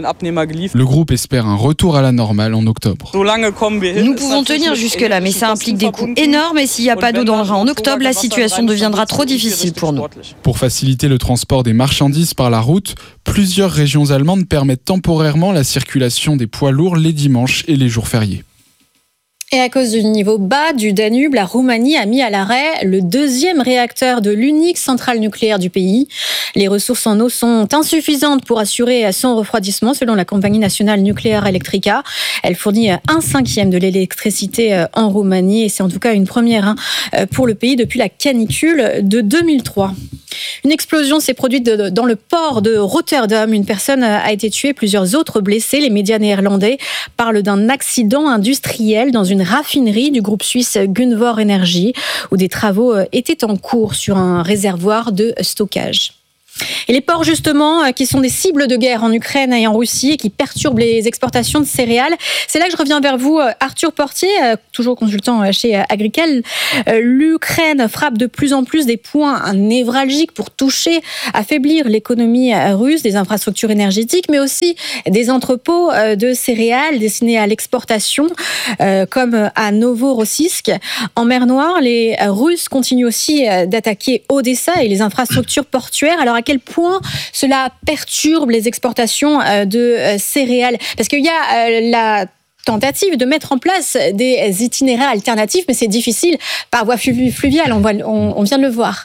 Le groupe espère un retour à la normale en octobre. Nous pouvons tenir jusque-là, mais ça implique des coûts énormes et s'il n'y a pas d'eau dans le Rhin en octobre, la situation deviendra trop difficile pour nous. Pour faciliter le transport des marchandises par la route, plusieurs régions allemandes permettent temporairement la circulation des poids lourds les dimanches et les jours fériés. Et à cause du niveau bas du Danube, la Roumanie a mis à l'arrêt le 2e réacteur de l'unique centrale nucléaire du pays. Les ressources en eau sont insuffisantes pour assurer son refroidissement, selon la compagnie nationale nucléaire Electrica. Elle fournit 1/5 de l'électricité en Roumanie et c'est en tout cas une première pour le pays depuis la canicule de 2003. Une explosion s'est produite dans le port de Rotterdam. Une personne a été tuée, plusieurs autres blessés. Les médias néerlandais parlent d'un accident industriel dans une raffinerie du groupe suisse Gunvor Energy, où des travaux étaient en cours sur un réservoir de stockage. Et les ports, justement, qui sont des cibles de guerre en Ukraine et en Russie et qui perturbent les exportations de céréales. C'est là que je reviens vers vous, Arthur Portier, toujours consultant chez Agricole. L'Ukraine frappe de plus en plus des points névralgiques pour toucher, affaiblir l'économie russe, des infrastructures énergétiques, mais aussi des entrepôts de céréales destinés à l'exportation, comme à Novorossiysk. En mer Noire, les Russes continuent aussi d'attaquer Odessa et les infrastructures portuaires. Alors, à quel point cela perturbe les exportations de céréales? Parce qu'il y a la tentative de mettre en place des itinéraires alternatifs, mais c'est difficile par voie fluviale, on vient de le voir.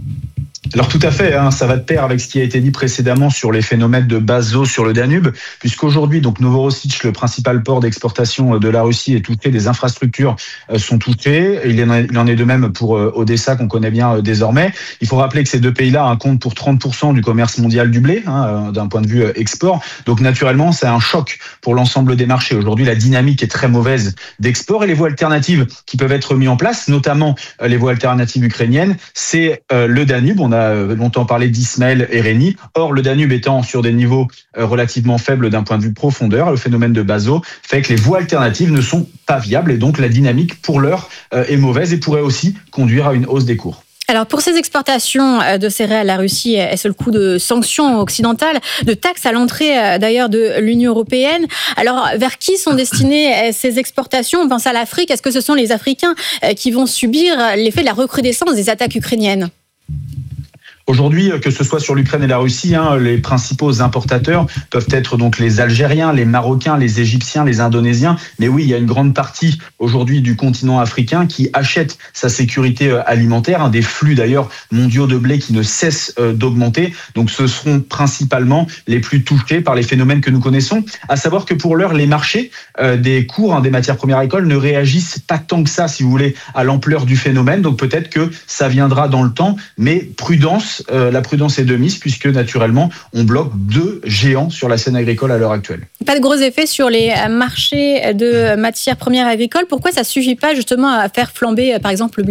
Alors tout à fait, ça va de pair avec ce qui a été dit précédemment sur les phénomènes de basse eau sur le Danube, puisqu'aujourd'hui, donc Novorossiysk, le principal port d'exportation de la Russie, est touché, des infrastructures sont touchées. Il en est de même pour Odessa, qu'on connaît bien désormais. Il faut rappeler que ces deux pays-là comptent pour 30% du commerce mondial du blé, d'un point de vue export. Donc naturellement, c'est un choc pour l'ensemble des marchés. Aujourd'hui, la dynamique est très mauvaise d'export et les voies alternatives qui peuvent être mises en place, notamment les voies alternatives ukrainiennes, c'est le Danube. On a longtemps parlé d'Ismaël et Réni. Or, le Danube étant sur des niveaux relativement faibles d'un point de vue profondeur, le phénomène de basse eau fait que les voies alternatives ne sont pas viables et donc la dynamique pour l'heure est mauvaise et pourrait aussi conduire à une hausse des cours. Alors, pour ces exportations de céréales, la Russie est-ce le coup de sanctions occidentales, de taxes à l'entrée d'ailleurs de l'Union européenne. Alors, vers qui sont destinées ces exportations? On pense à l'Afrique. Est-ce que ce sont les Africains qui vont subir l'effet de la recrudescence des attaques ukrainiennes? Aujourd'hui, que ce soit sur l'Ukraine et la Russie, les principaux importateurs peuvent être donc les Algériens, les Marocains, les Égyptiens, les Indonésiens. Mais oui, il y a une grande partie aujourd'hui du continent africain qui achète sa sécurité alimentaire, des flux d'ailleurs mondiaux de blé qui ne cessent d'augmenter. Donc ce seront principalement les plus touchés par les phénomènes que nous connaissons. À savoir que pour l'heure, les marchés des cours des matières premières agricoles ne réagissent pas tant que ça, si vous voulez, à l'ampleur du phénomène. Donc peut-être que ça viendra dans le temps, mais prudence. La prudence est de mise puisque naturellement on bloque deux géants sur la scène agricole à l'heure actuelle. Pas de gros effets sur les marchés de matières premières agricoles. Pourquoi ça ne suffit pas justement à faire flamber par exemple le blé ?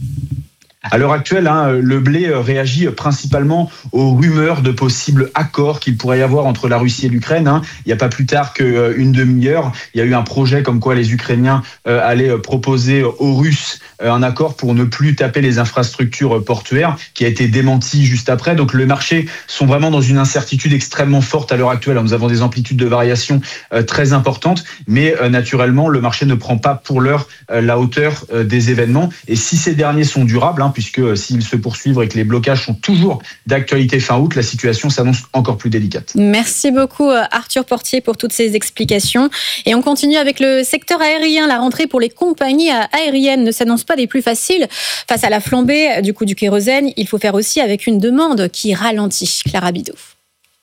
À l'heure actuelle, le blé réagit principalement aux rumeurs de possibles accords qu'il pourrait y avoir entre la Russie et l'Ukraine. Il n'y a pas plus tard qu'une demi-heure, il y a eu un projet comme quoi les Ukrainiens allaient proposer aux Russes un accord pour ne plus taper les infrastructures portuaires, qui a été démenti juste après. Donc les marchés sont vraiment dans une incertitude extrêmement forte à l'heure actuelle. Nous avons des amplitudes de variation très importantes, mais naturellement, le marché ne prend pas pour l'heure la hauteur des événements. Et si ces derniers sont durables, puisque s'ils se poursuivent et que les blocages sont toujours d'actualité fin août, la situation s'annonce encore plus délicate. Merci beaucoup Arthur Portier pour toutes ces explications. Et on continue avec le secteur aérien. La rentrée pour les compagnies aériennes ne s'annonce pas des plus faciles. Face à la flambée du coût du kérosène, il faut faire aussi avec une demande qui ralentit. Clara Bidot.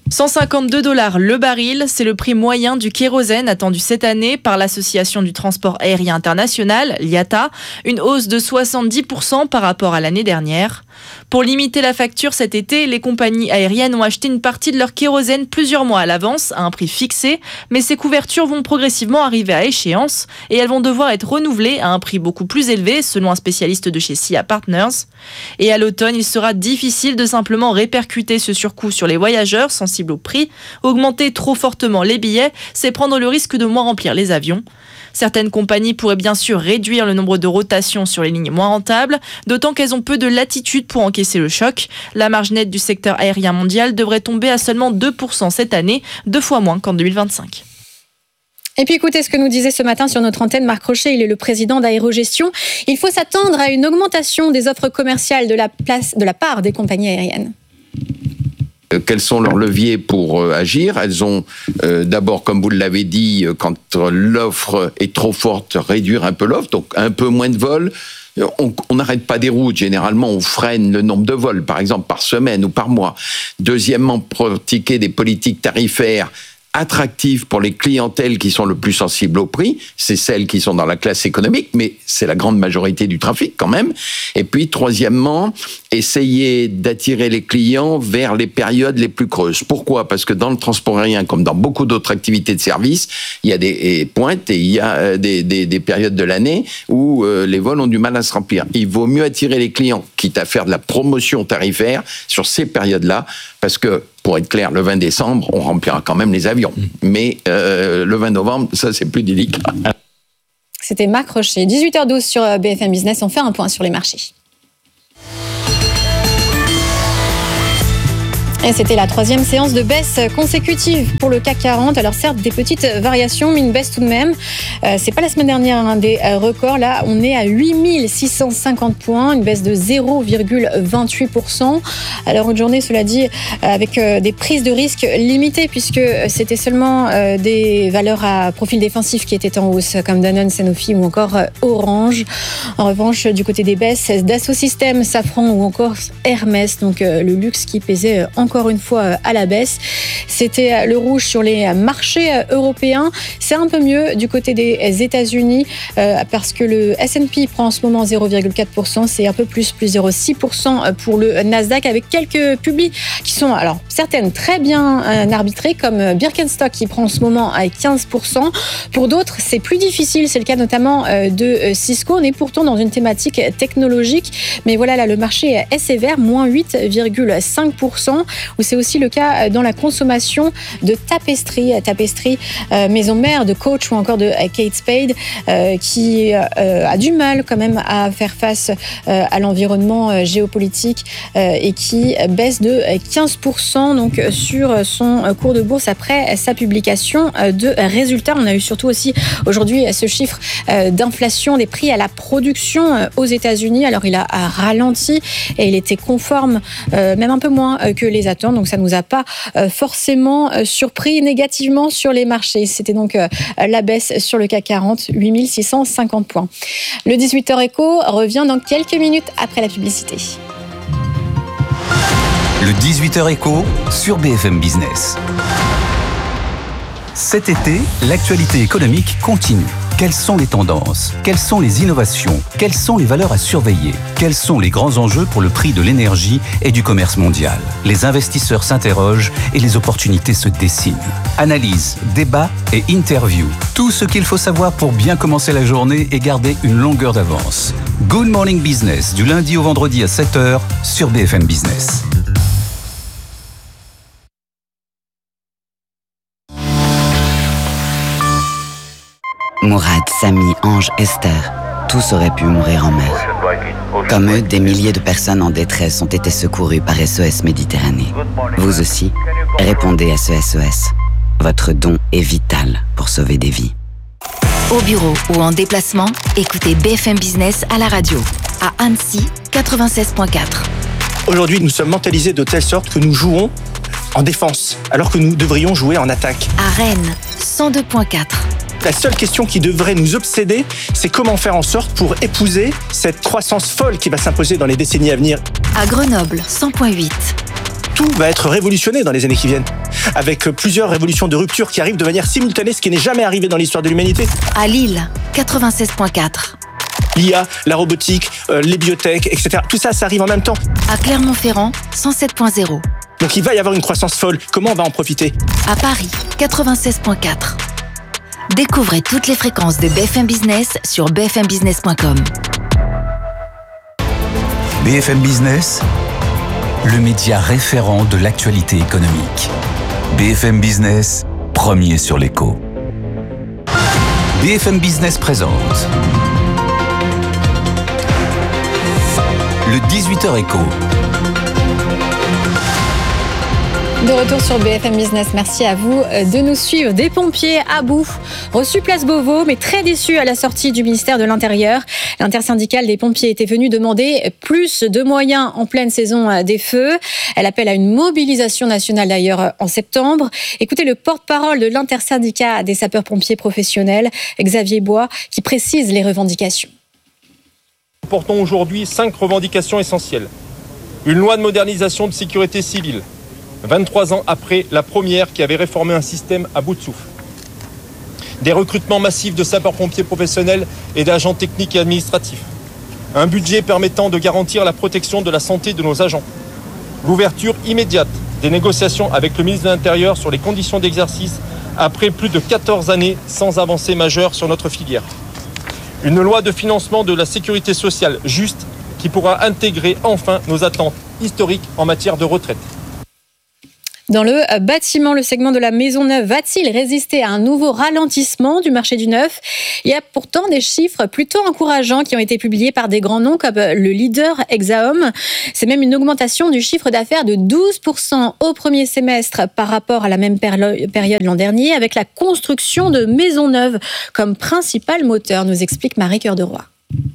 $152 le baril, c'est le prix moyen du kérosène attendu cette année par l'Association du transport aérien international, l'IATA, une hausse de 70% par rapport à l'année dernière. Pour limiter la facture cet été, les compagnies aériennes ont acheté une partie de leur kérosène plusieurs mois à l'avance, à un prix fixé, mais ces couvertures vont progressivement arriver à échéance et elles vont devoir être renouvelées à un prix beaucoup plus élevé, selon un spécialiste de chez SIA Partners. Et à l'automne, il sera difficile de simplement répercuter ce surcoût sur les voyageurs sensibles au prix. Augmenter trop fortement les billets, c'est prendre le risque de moins remplir les avions. Certaines compagnies pourraient bien sûr réduire le nombre de rotations sur les lignes moins rentables, d'autant qu'elles ont peu de latitude pour encaisser le choc. La marge nette du secteur aérien mondial devrait tomber à seulement 2% cette année, 2 fois moins qu'en 2025. Et puis écoutez ce que nous disait ce matin sur notre antenne Marc Rochet, il est le président d'Aérogestion. Il faut s'attendre à une augmentation des offres commerciales de la part des compagnies aériennes. Quels sont leurs leviers pour agir? Elles ont d'abord, comme vous l'avez dit, quand l'offre est trop forte, réduire un peu l'offre, donc un peu moins de vols. On n'arrête pas des routes, généralement on freine le nombre de vols, par exemple par semaine ou par mois. Deuxièmement, pratiquer des politiques tarifaires attractives pour les clientèles qui sont le plus sensibles au prix, c'est celles qui sont dans la classe économique, mais c'est la grande majorité du trafic quand même. Et puis troisièmement, essayer d'attirer les clients vers les périodes les plus creuses. Pourquoi ? Parce que dans le transport aérien, comme dans beaucoup d'autres activités de service, il y a des pointes et il y a des périodes de l'année où les vols ont du mal à se remplir. Il vaut mieux attirer les clients, quitte à faire de la promotion tarifaire sur ces périodes-là, parce que pour être clair, le 20 décembre, on remplira quand même les avions. Mais le 20 novembre, ça, c'est plus délicat. C'était Marc Rochet. 18h12 sur BFM Business. On fait un point sur les marchés. Et c'était la 3e séance de baisse consécutive pour le CAC 40. Alors certes, des petites variations, mais une baisse tout de même. C'est pas la semaine dernière des records. Là, on est à 8650 points, une baisse de 0,28%. Alors une journée, cela dit, avec des prises de risque limitées, puisque c'était seulement des valeurs à profil défensif qui étaient en hausse, comme Danone, Sanofi ou encore Orange. En revanche, du côté des baisses, Dassault Systèmes, Safran ou encore Hermès, donc le luxe qui pesait encore une fois à la baisse. C'était le rouge sur les marchés européens. C'est un peu mieux du côté des États-Unis parce que le S&P prend en ce moment 0,4%. C'est un peu plus 0,6% pour le Nasdaq, avec quelques publis qui sont, alors certaines très bien arbitrées, comme Birkenstock qui prend en ce moment à 15%. Pour d'autres, c'est plus difficile. C'est le cas notamment de Cisco. On est pourtant dans une thématique technologique. Mais voilà, là, le marché est sévère, moins 8,5%. Où c'est aussi le cas dans la consommation de tapisserie, maison mère de Coach ou encore de Kate Spade, qui a du mal quand même à faire face à l'environnement géopolitique et qui baisse de 15% donc sur son cours de bourse après sa publication de résultats. On a eu surtout aussi aujourd'hui ce chiffre d'inflation des prix à la production aux États-Unis. Alors il a ralenti et il était conforme, même un peu moins que les attentes, donc ça ne nous a pas forcément surpris négativement sur les marchés. C'était donc la baisse sur le CAC 40, 8650 points. Le 18h Éco revient dans quelques minutes après la publicité. Le 18h Éco sur BFM Business. Cet été, l'actualité économique continue. Quelles sont les tendances? Quelles sont les innovations? Quelles sont les valeurs à surveiller? Quels sont les grands enjeux pour le prix de l'énergie et du commerce mondial? Les investisseurs s'interrogent et les opportunités se dessinent. Analyse, débat et interview. Tout ce qu'il faut savoir pour bien commencer la journée et garder une longueur d'avance. Good Morning Business, du lundi au vendredi à 7h sur BFM Business. Mourad, Samy, Ange, Esther, tous auraient pu mourir en mer. Comme eux, des milliers de personnes en détresse ont été secourues par SOS Méditerranée. Vous aussi, répondez à ce SOS. Votre don est vital pour sauver des vies. Au bureau ou en déplacement, écoutez BFM Business à la radio. À Annecy, 96.4. Aujourd'hui, nous sommes mentalisés de telle sorte que nous jouons en défense, alors que nous devrions jouer en attaque. À Rennes, 102.4. La seule question qui devrait nous obséder, c'est comment faire en sorte pour épouser cette croissance folle qui va s'imposer dans les décennies à venir. À Grenoble, 100.8. tout va être révolutionné dans les années qui viennent, avec plusieurs révolutions de rupture qui arrivent de manière simultanée, ce qui n'est jamais arrivé dans l'histoire de l'humanité. À Lille, 96.4. L'IA, la robotique, les biotech, etc. Tout ça, ça arrive en même temps. À Clermont-Ferrand, 107.0. Donc il va y avoir une croissance folle. Comment on va en profiter ? À Paris, 96.4. Découvrez toutes les fréquences de BFM Business sur bfmbusiness.com. BFM Business, le média référent de l'actualité économique. BFM Business, premier sur l'écho. BFM Business présente le 18h écho. De retour sur BFM Business, merci à vous de nous suivre. Des pompiers à bout, reçus place Beauvau, mais très déçus à la sortie du ministère de l'Intérieur. L'intersyndicale des pompiers était venue demander plus de moyens en pleine saison des feux. Elle appelle à une mobilisation nationale d'ailleurs en septembre. Écoutez le porte-parole de l'intersyndicat des sapeurs-pompiers professionnels, Xavier Bois, qui précise les revendications. Nous portons aujourd'hui 5 revendications essentielles. Une loi de modernisation de sécurité civile, 23 ans après la première qui avait réformé un système à bout de souffle. Des recrutements massifs de sapeurs-pompiers professionnels et d'agents techniques et administratifs. Un budget permettant de garantir la protection de la santé de nos agents. L'ouverture immédiate des négociations avec le ministre de l'Intérieur sur les conditions d'exercice après plus de 14 années sans avancée majeure sur notre filière. Une loi de financement de la sécurité sociale juste qui pourra intégrer enfin nos attentes historiques en matière de retraite. Dans le bâtiment, le segment de la maison neuve va-t-il résister à un nouveau ralentissement du marché du neuf ? Il y a pourtant des chiffres plutôt encourageants qui ont été publiés par des grands noms comme le leader Exaum. C'est même une augmentation du chiffre d'affaires de 12% au premier semestre par rapport à la même période l'an dernier, avec la construction de maisons neuves comme principal moteur, nous explique Marie Cœur de Roy.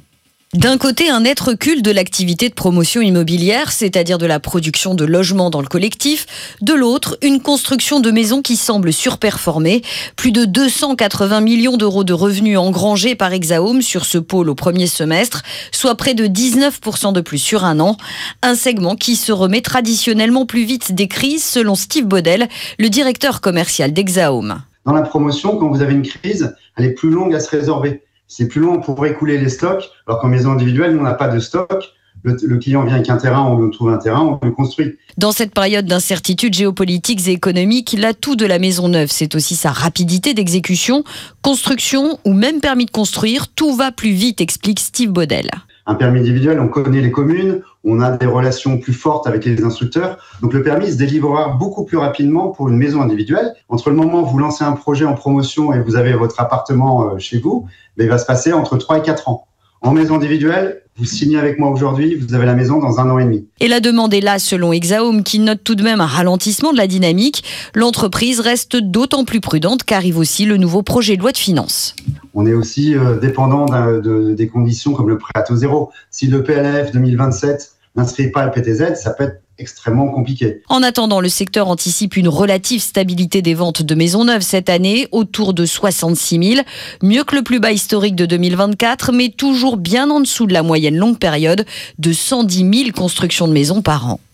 D'un côté, un net recul de l'activité de promotion immobilière, c'est-à-dire de la production de logements dans le collectif. De l'autre, une construction de maisons qui semble surperformer. Plus de 280 millions d'euros de revenus engrangés par Exaum sur ce pôle au premier semestre, soit près de 19% de plus sur un an. Un segment qui se remet traditionnellement plus vite des crises, selon Steve Baudel, le directeur commercial d'Exaum. Dans la promotion, quand vous avez une crise, elle est plus longue à se résorber. C'est plus long pour écouler les stocks, alors qu'en maison individuelle, on n'a pas de stock. Le client vient avec un terrain, on lui trouve un terrain, on le construit. Dans cette période d'incertitudes géopolitiques et économiques, l'atout de la maison neuve, c'est aussi sa rapidité d'exécution, construction ou même permis de construire. Tout va plus vite, explique Steve Baudel. Un permis individuel, on connaît les communes, on a des relations plus fortes avec les instructeurs. Donc le permis se délivrera beaucoup plus rapidement pour une maison individuelle. Entre le moment où vous lancez un projet en promotion et vous avez votre appartement chez vous, il va se passer entre 3 et 4 ans. En maison individuelle, vous signez avec moi aujourd'hui, vous avez la maison dans 1 an et demi. Et la demande est là, selon Exaum, qui note tout de même un ralentissement de la dynamique. L'entreprise reste d'autant plus prudente qu'arrive aussi le nouveau projet de loi de finances. On est aussi dépendant des conditions comme le prêt à taux zéro. Si le PLF 2027 n'inscrit pas le PTZ, ça peut être extrêmement compliqué. En attendant, le secteur anticipe une relative stabilité des ventes de maisons neuves cette année, autour de 66 000, mieux que le plus bas historique de 2024, mais toujours bien en dessous de la moyenne longue période de 110 000 constructions de maisons par an.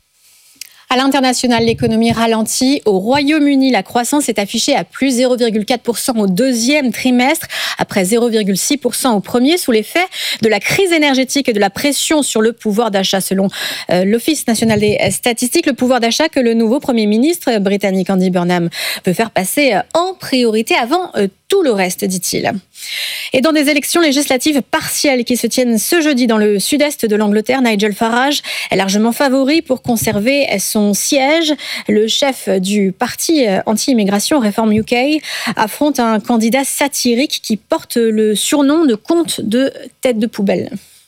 À l'international, l'économie ralentit. Au Royaume-Uni, la croissance est affichée à plus 0,4% au deuxième trimestre, après 0,6% au premier, sous l'effet de la crise énergétique et de la pression sur le pouvoir d'achat, selon l'Office national des statistiques. Le pouvoir d'achat que le nouveau Premier ministre britannique Andy Burnham veut faire passer en priorité avant tout le reste, dit-il. Et dans des élections législatives partielles qui se tiennent ce jeudi dans le sud-est de l'Angleterre, Nigel Farage est largement favori pour conserver son siège. Le chef du parti anti-immigration Reform UK affronte un candidat satirique qui porte le surnom de comte de tête de poubelle.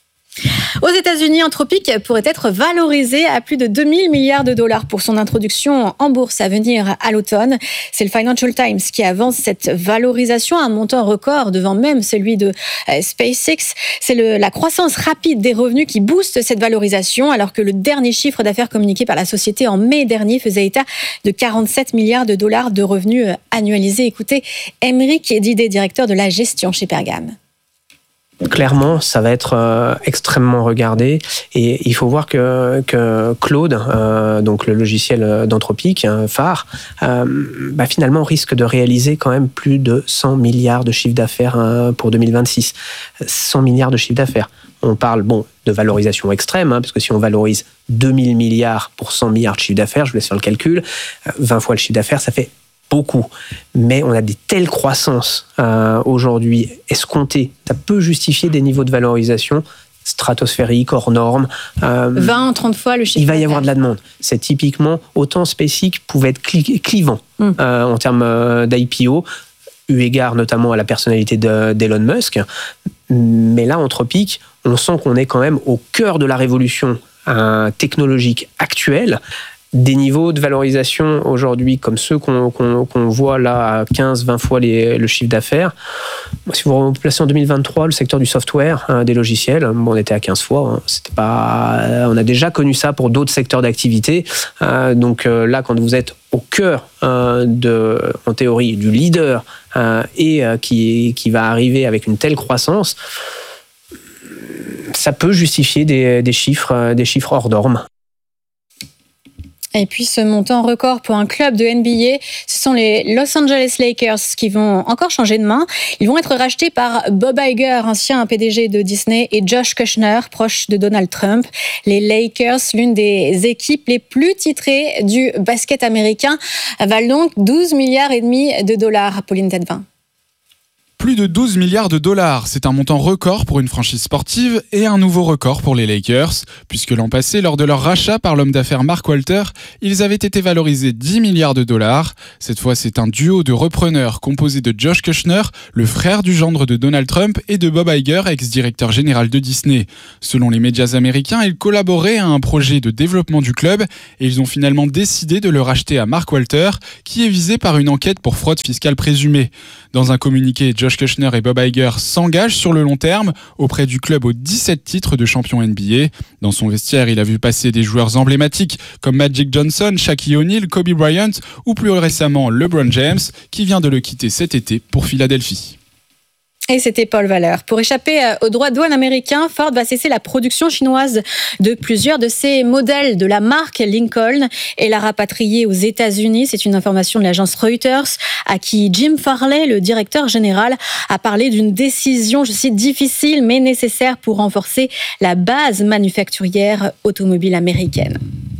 Aux États-Unis, Anthropic pourrait être valorisé à plus de 2000 milliards de dollars pour son introduction en bourse à venir à l'automne. C'est le Financial Times qui avance cette valorisation à un montant record devant même celui de SpaceX. C'est la croissance rapide des revenus qui booste cette valorisation, alors que le dernier chiffre d'affaires communiqué par la société en mai dernier faisait état de 47 milliards de dollars de revenus annualisés. Écoutez, Émeric Didet, directeur de la gestion chez Pergame. Clairement, ça va être extrêmement regardé et il faut voir que Claude, donc le logiciel d'Anthropic, phare, finalement risque de réaliser quand même plus de 100 milliards de chiffre d'affaires pour 2026. 100 milliards de chiffre d'affaires. On parle de valorisation extrême, parce que si on valorise 2000 milliards pour 100 milliards de chiffre d'affaires, je vous laisse faire le calcul, 20 fois le chiffre d'affaires, ça fait beaucoup. Mais on a des telles croissances aujourd'hui escomptées, ça peut justifier des niveaux de valorisation stratosphériques, hors normes. 20-30 fois le chiffre. Il va y avoir de la demande. C'est typiquement, autant SpaceX pouvait être clivant en termes d'IPO, eu égard notamment à la personnalité d'Elon Musk. Mais là, Anthropic, on sent qu'on est quand même au cœur de la révolution technologique actuelle. Des niveaux de valorisation aujourd'hui comme ceux qu'on voit là à 15-20 fois le chiffre d'affaires. Si vous vous placez en 2023, le secteur du software, des logiciels, on était à 15 fois. C'était pas, on a déjà connu ça pour d'autres secteurs d'activité. Donc là, quand vous êtes au cœur en théorie, du leader et qui va arriver avec une telle croissance, ça peut justifier des chiffres hors normes. Et puis ce montant record pour un club de NBA, ce sont les Los Angeles Lakers qui vont encore changer de main. Ils vont être rachetés par Bob Iger, ancien PDG de Disney, et Josh Kushner, proche de Donald Trump. Les Lakers, l'une des équipes les plus titrées du basket américain, valent donc 12,5 milliards de dollars. Pauline Tedevin. Plus de 12 milliards de dollars, c'est un montant record pour une franchise sportive et un nouveau record pour les Lakers, puisque l'an passé, lors de leur rachat par l'homme d'affaires Mark Walter, ils avaient été valorisés 10 milliards de dollars. Cette fois, c'est un duo de repreneurs composé de Josh Kushner, le frère du gendre de Donald Trump, et de Bob Iger, ex-directeur général de Disney. Selon les médias américains, ils collaboraient à un projet de développement du club et ils ont finalement décidé de le racheter à Mark Walter, qui est visé par une enquête pour fraude fiscale présumée. Dans un communiqué, Josh Kushner et Bob Iger s'engagent sur le long terme auprès du club aux 17 titres de champion NBA. Dans son vestiaire, il a vu passer des joueurs emblématiques comme Magic Johnson, Shaquille O'Neal, Kobe Bryant ou plus récemment LeBron James, qui vient de le quitter cet été pour Philadelphie. Et c'était Paul Valeur. Pour échapper aux droits de douane américains, Ford va cesser la production chinoise de plusieurs de ses modèles de la marque Lincoln et la rapatrier aux États-Unis. C'est une information de l'agence Reuters, à qui Jim Farley, le directeur général, a parlé d'une décision, je cite, difficile mais nécessaire pour renforcer la base manufacturière automobile américaine.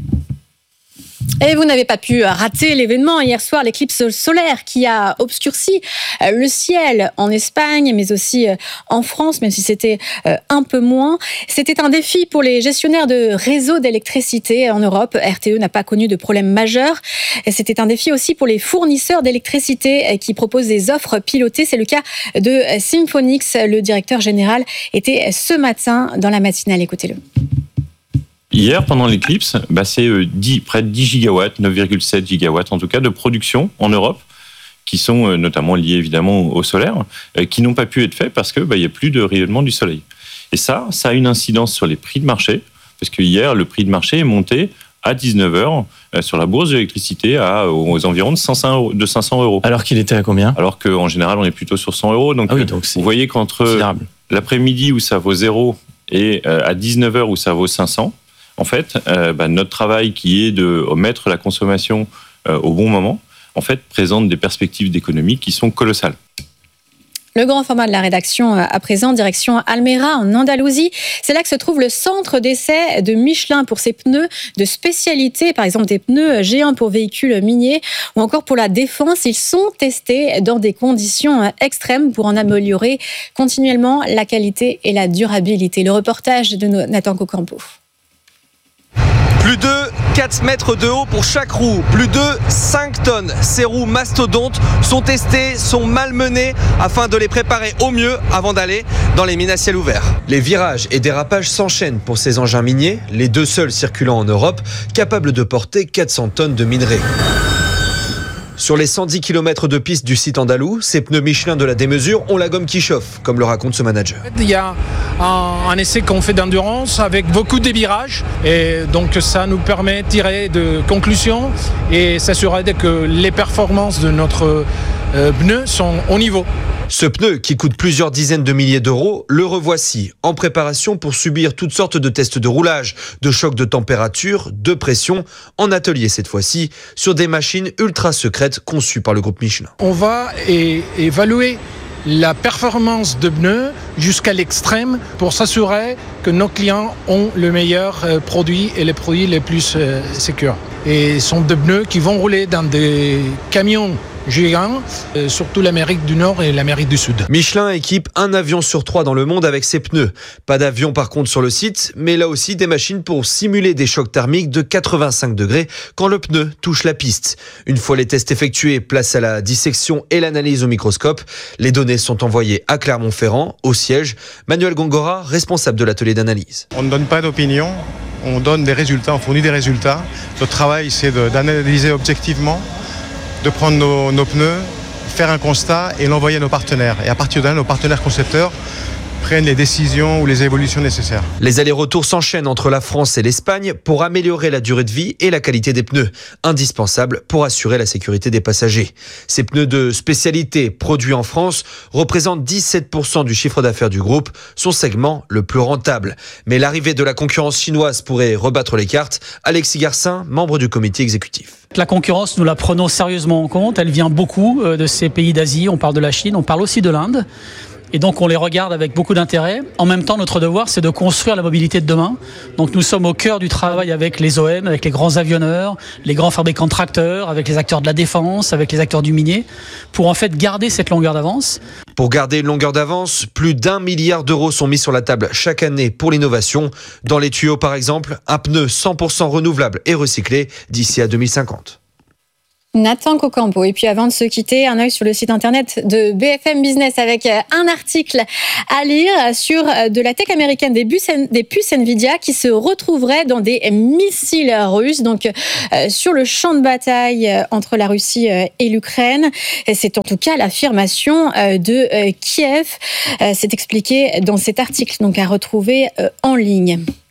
Et vous n'avez pas pu rater l'événement hier soir, l'éclipse solaire qui a obscurci le ciel en Espagne, mais aussi en France, même si c'était un peu moins. C'était un défi pour les gestionnaires de réseaux d'électricité en Europe. RTE n'a pas connu de problème majeur. C'était un défi aussi pour les fournisseurs d'électricité qui proposent des offres pilotées. C'est le cas de Symphonix. Le directeur général était ce matin dans la matinale. Écoutez-le. Hier, pendant l'éclipse, c'est près de 10 gigawatts, 9,7 gigawatts en tout cas, de production en Europe, qui sont notamment liés évidemment au solaire, qui n'ont pas pu être faits parce qu'il n'y a plus de rayonnement du soleil. Et ça a une incidence sur les prix de marché, parce que hier, le prix de marché est monté à 19h sur la bourse de l'électricité aux environs de 500 €. Alors qu'il était à combien ? Alors qu'en général, on est plutôt sur 100 €. Donc, vous voyez qu'entre l'après-midi où ça vaut 0 et à 19h où ça vaut 500, en fait, notre travail qui est de mettre la consommation au bon moment, en fait, présente des perspectives d'économie qui sont colossales. Le grand format de la rédaction à présent, direction Almera en Andalousie. C'est là que se trouve le centre d'essai de Michelin pour ses pneus de spécialité, par exemple des pneus géants pour véhicules miniers ou encore pour la défense. Ils sont testés dans des conditions extrêmes pour en améliorer continuellement la qualité et la durabilité. Le reportage de Nathan Cocampo. Plus de 4 mètres de haut pour chaque roue, plus de 5 tonnes. Ces roues mastodontes sont testées, sont malmenées afin de les préparer au mieux avant d'aller dans les mines à ciel ouvert. Les virages et dérapages s'enchaînent pour ces engins miniers, les deux seuls circulant en Europe, capables de porter 400 tonnes de minerai. Sur les 110 km de piste du site andalou, ces pneus Michelin de la démesure ont la gomme qui chauffe, comme le raconte ce manager. Il y a un essai qu'on fait d'endurance avec beaucoup de virages et donc ça nous permet de tirer de conclusions et s'assurer que les performances de notre pneu sont au niveau. Ce pneu, qui coûte plusieurs dizaines de milliers d'euros, le revoici, en préparation pour subir toutes sortes de tests de roulage, de chocs de température, de pression, en atelier cette fois-ci, sur des machines ultra secrètes conçues par le groupe Michelin. On va évaluer la performance de pneus jusqu'à l'extrême pour s'assurer que nos clients ont le meilleur produit et les produits les plus sécurs. Et ce sont des pneus qui vont rouler dans des camions géants, surtout l'Amérique du Nord et l'Amérique du Sud. Michelin équipe un avion sur 3 dans le monde avec ses pneus. Pas d'avion par contre sur le site, mais là aussi des machines pour simuler des chocs thermiques de 85 degrés quand le pneu touche la piste. Une fois les tests effectués, place à la dissection et l'analyse au microscope. Les données sont envoyées à Clermont-Ferrand, au siège. Manuel Gongora, responsable de l'atelier d'analyse. On ne donne pas d'opinion, on donne des résultats, on fournit des résultats. Notre travail, c'est d'analyser objectivement, de prendre nos pneus, faire un constat et l'envoyer à nos partenaires. Et à partir de là, nos partenaires concepteurs prennent les décisions ou les évolutions nécessaires. Les allers-retours s'enchaînent entre la France et l'Espagne pour améliorer la durée de vie et la qualité des pneus, indispensables pour assurer la sécurité des passagers. Ces pneus de spécialité produits en France représentent 17% du chiffre d'affaires du groupe, son segment le plus rentable. Mais l'arrivée de la concurrence chinoise pourrait rebattre les cartes. Alexis Garcin, membre du comité exécutif. La concurrence, nous la prenons sérieusement en compte. Elle vient beaucoup de ces pays d'Asie. On parle de la Chine, on parle aussi de l'Inde. Et donc on les regarde avec beaucoup d'intérêt. En même temps, notre devoir, c'est de construire la mobilité de demain. Donc nous sommes au cœur du travail avec les OM, avec les grands avionneurs, les grands fabricants de tracteurs, avec les acteurs de la défense, avec les acteurs du minier, pour en fait garder cette longueur d'avance. Pour garder une longueur d'avance, plus d'1 milliard d'euros sont mis sur la table chaque année pour l'innovation. Dans les tuyaux, par exemple, un pneu 100% renouvelable et recyclé d'ici à 2050. Nathan Cocampo. Et puis avant de se quitter, un œil sur le site internet de BFM Business avec un article à lire sur de la tech américaine, des puces Nvidia qui se retrouveraient dans des missiles russes, donc sur le champ de bataille entre la Russie et l'Ukraine. C'est en tout cas l'affirmation de Kiev. C'est expliqué dans cet article, donc à retrouver en ligne.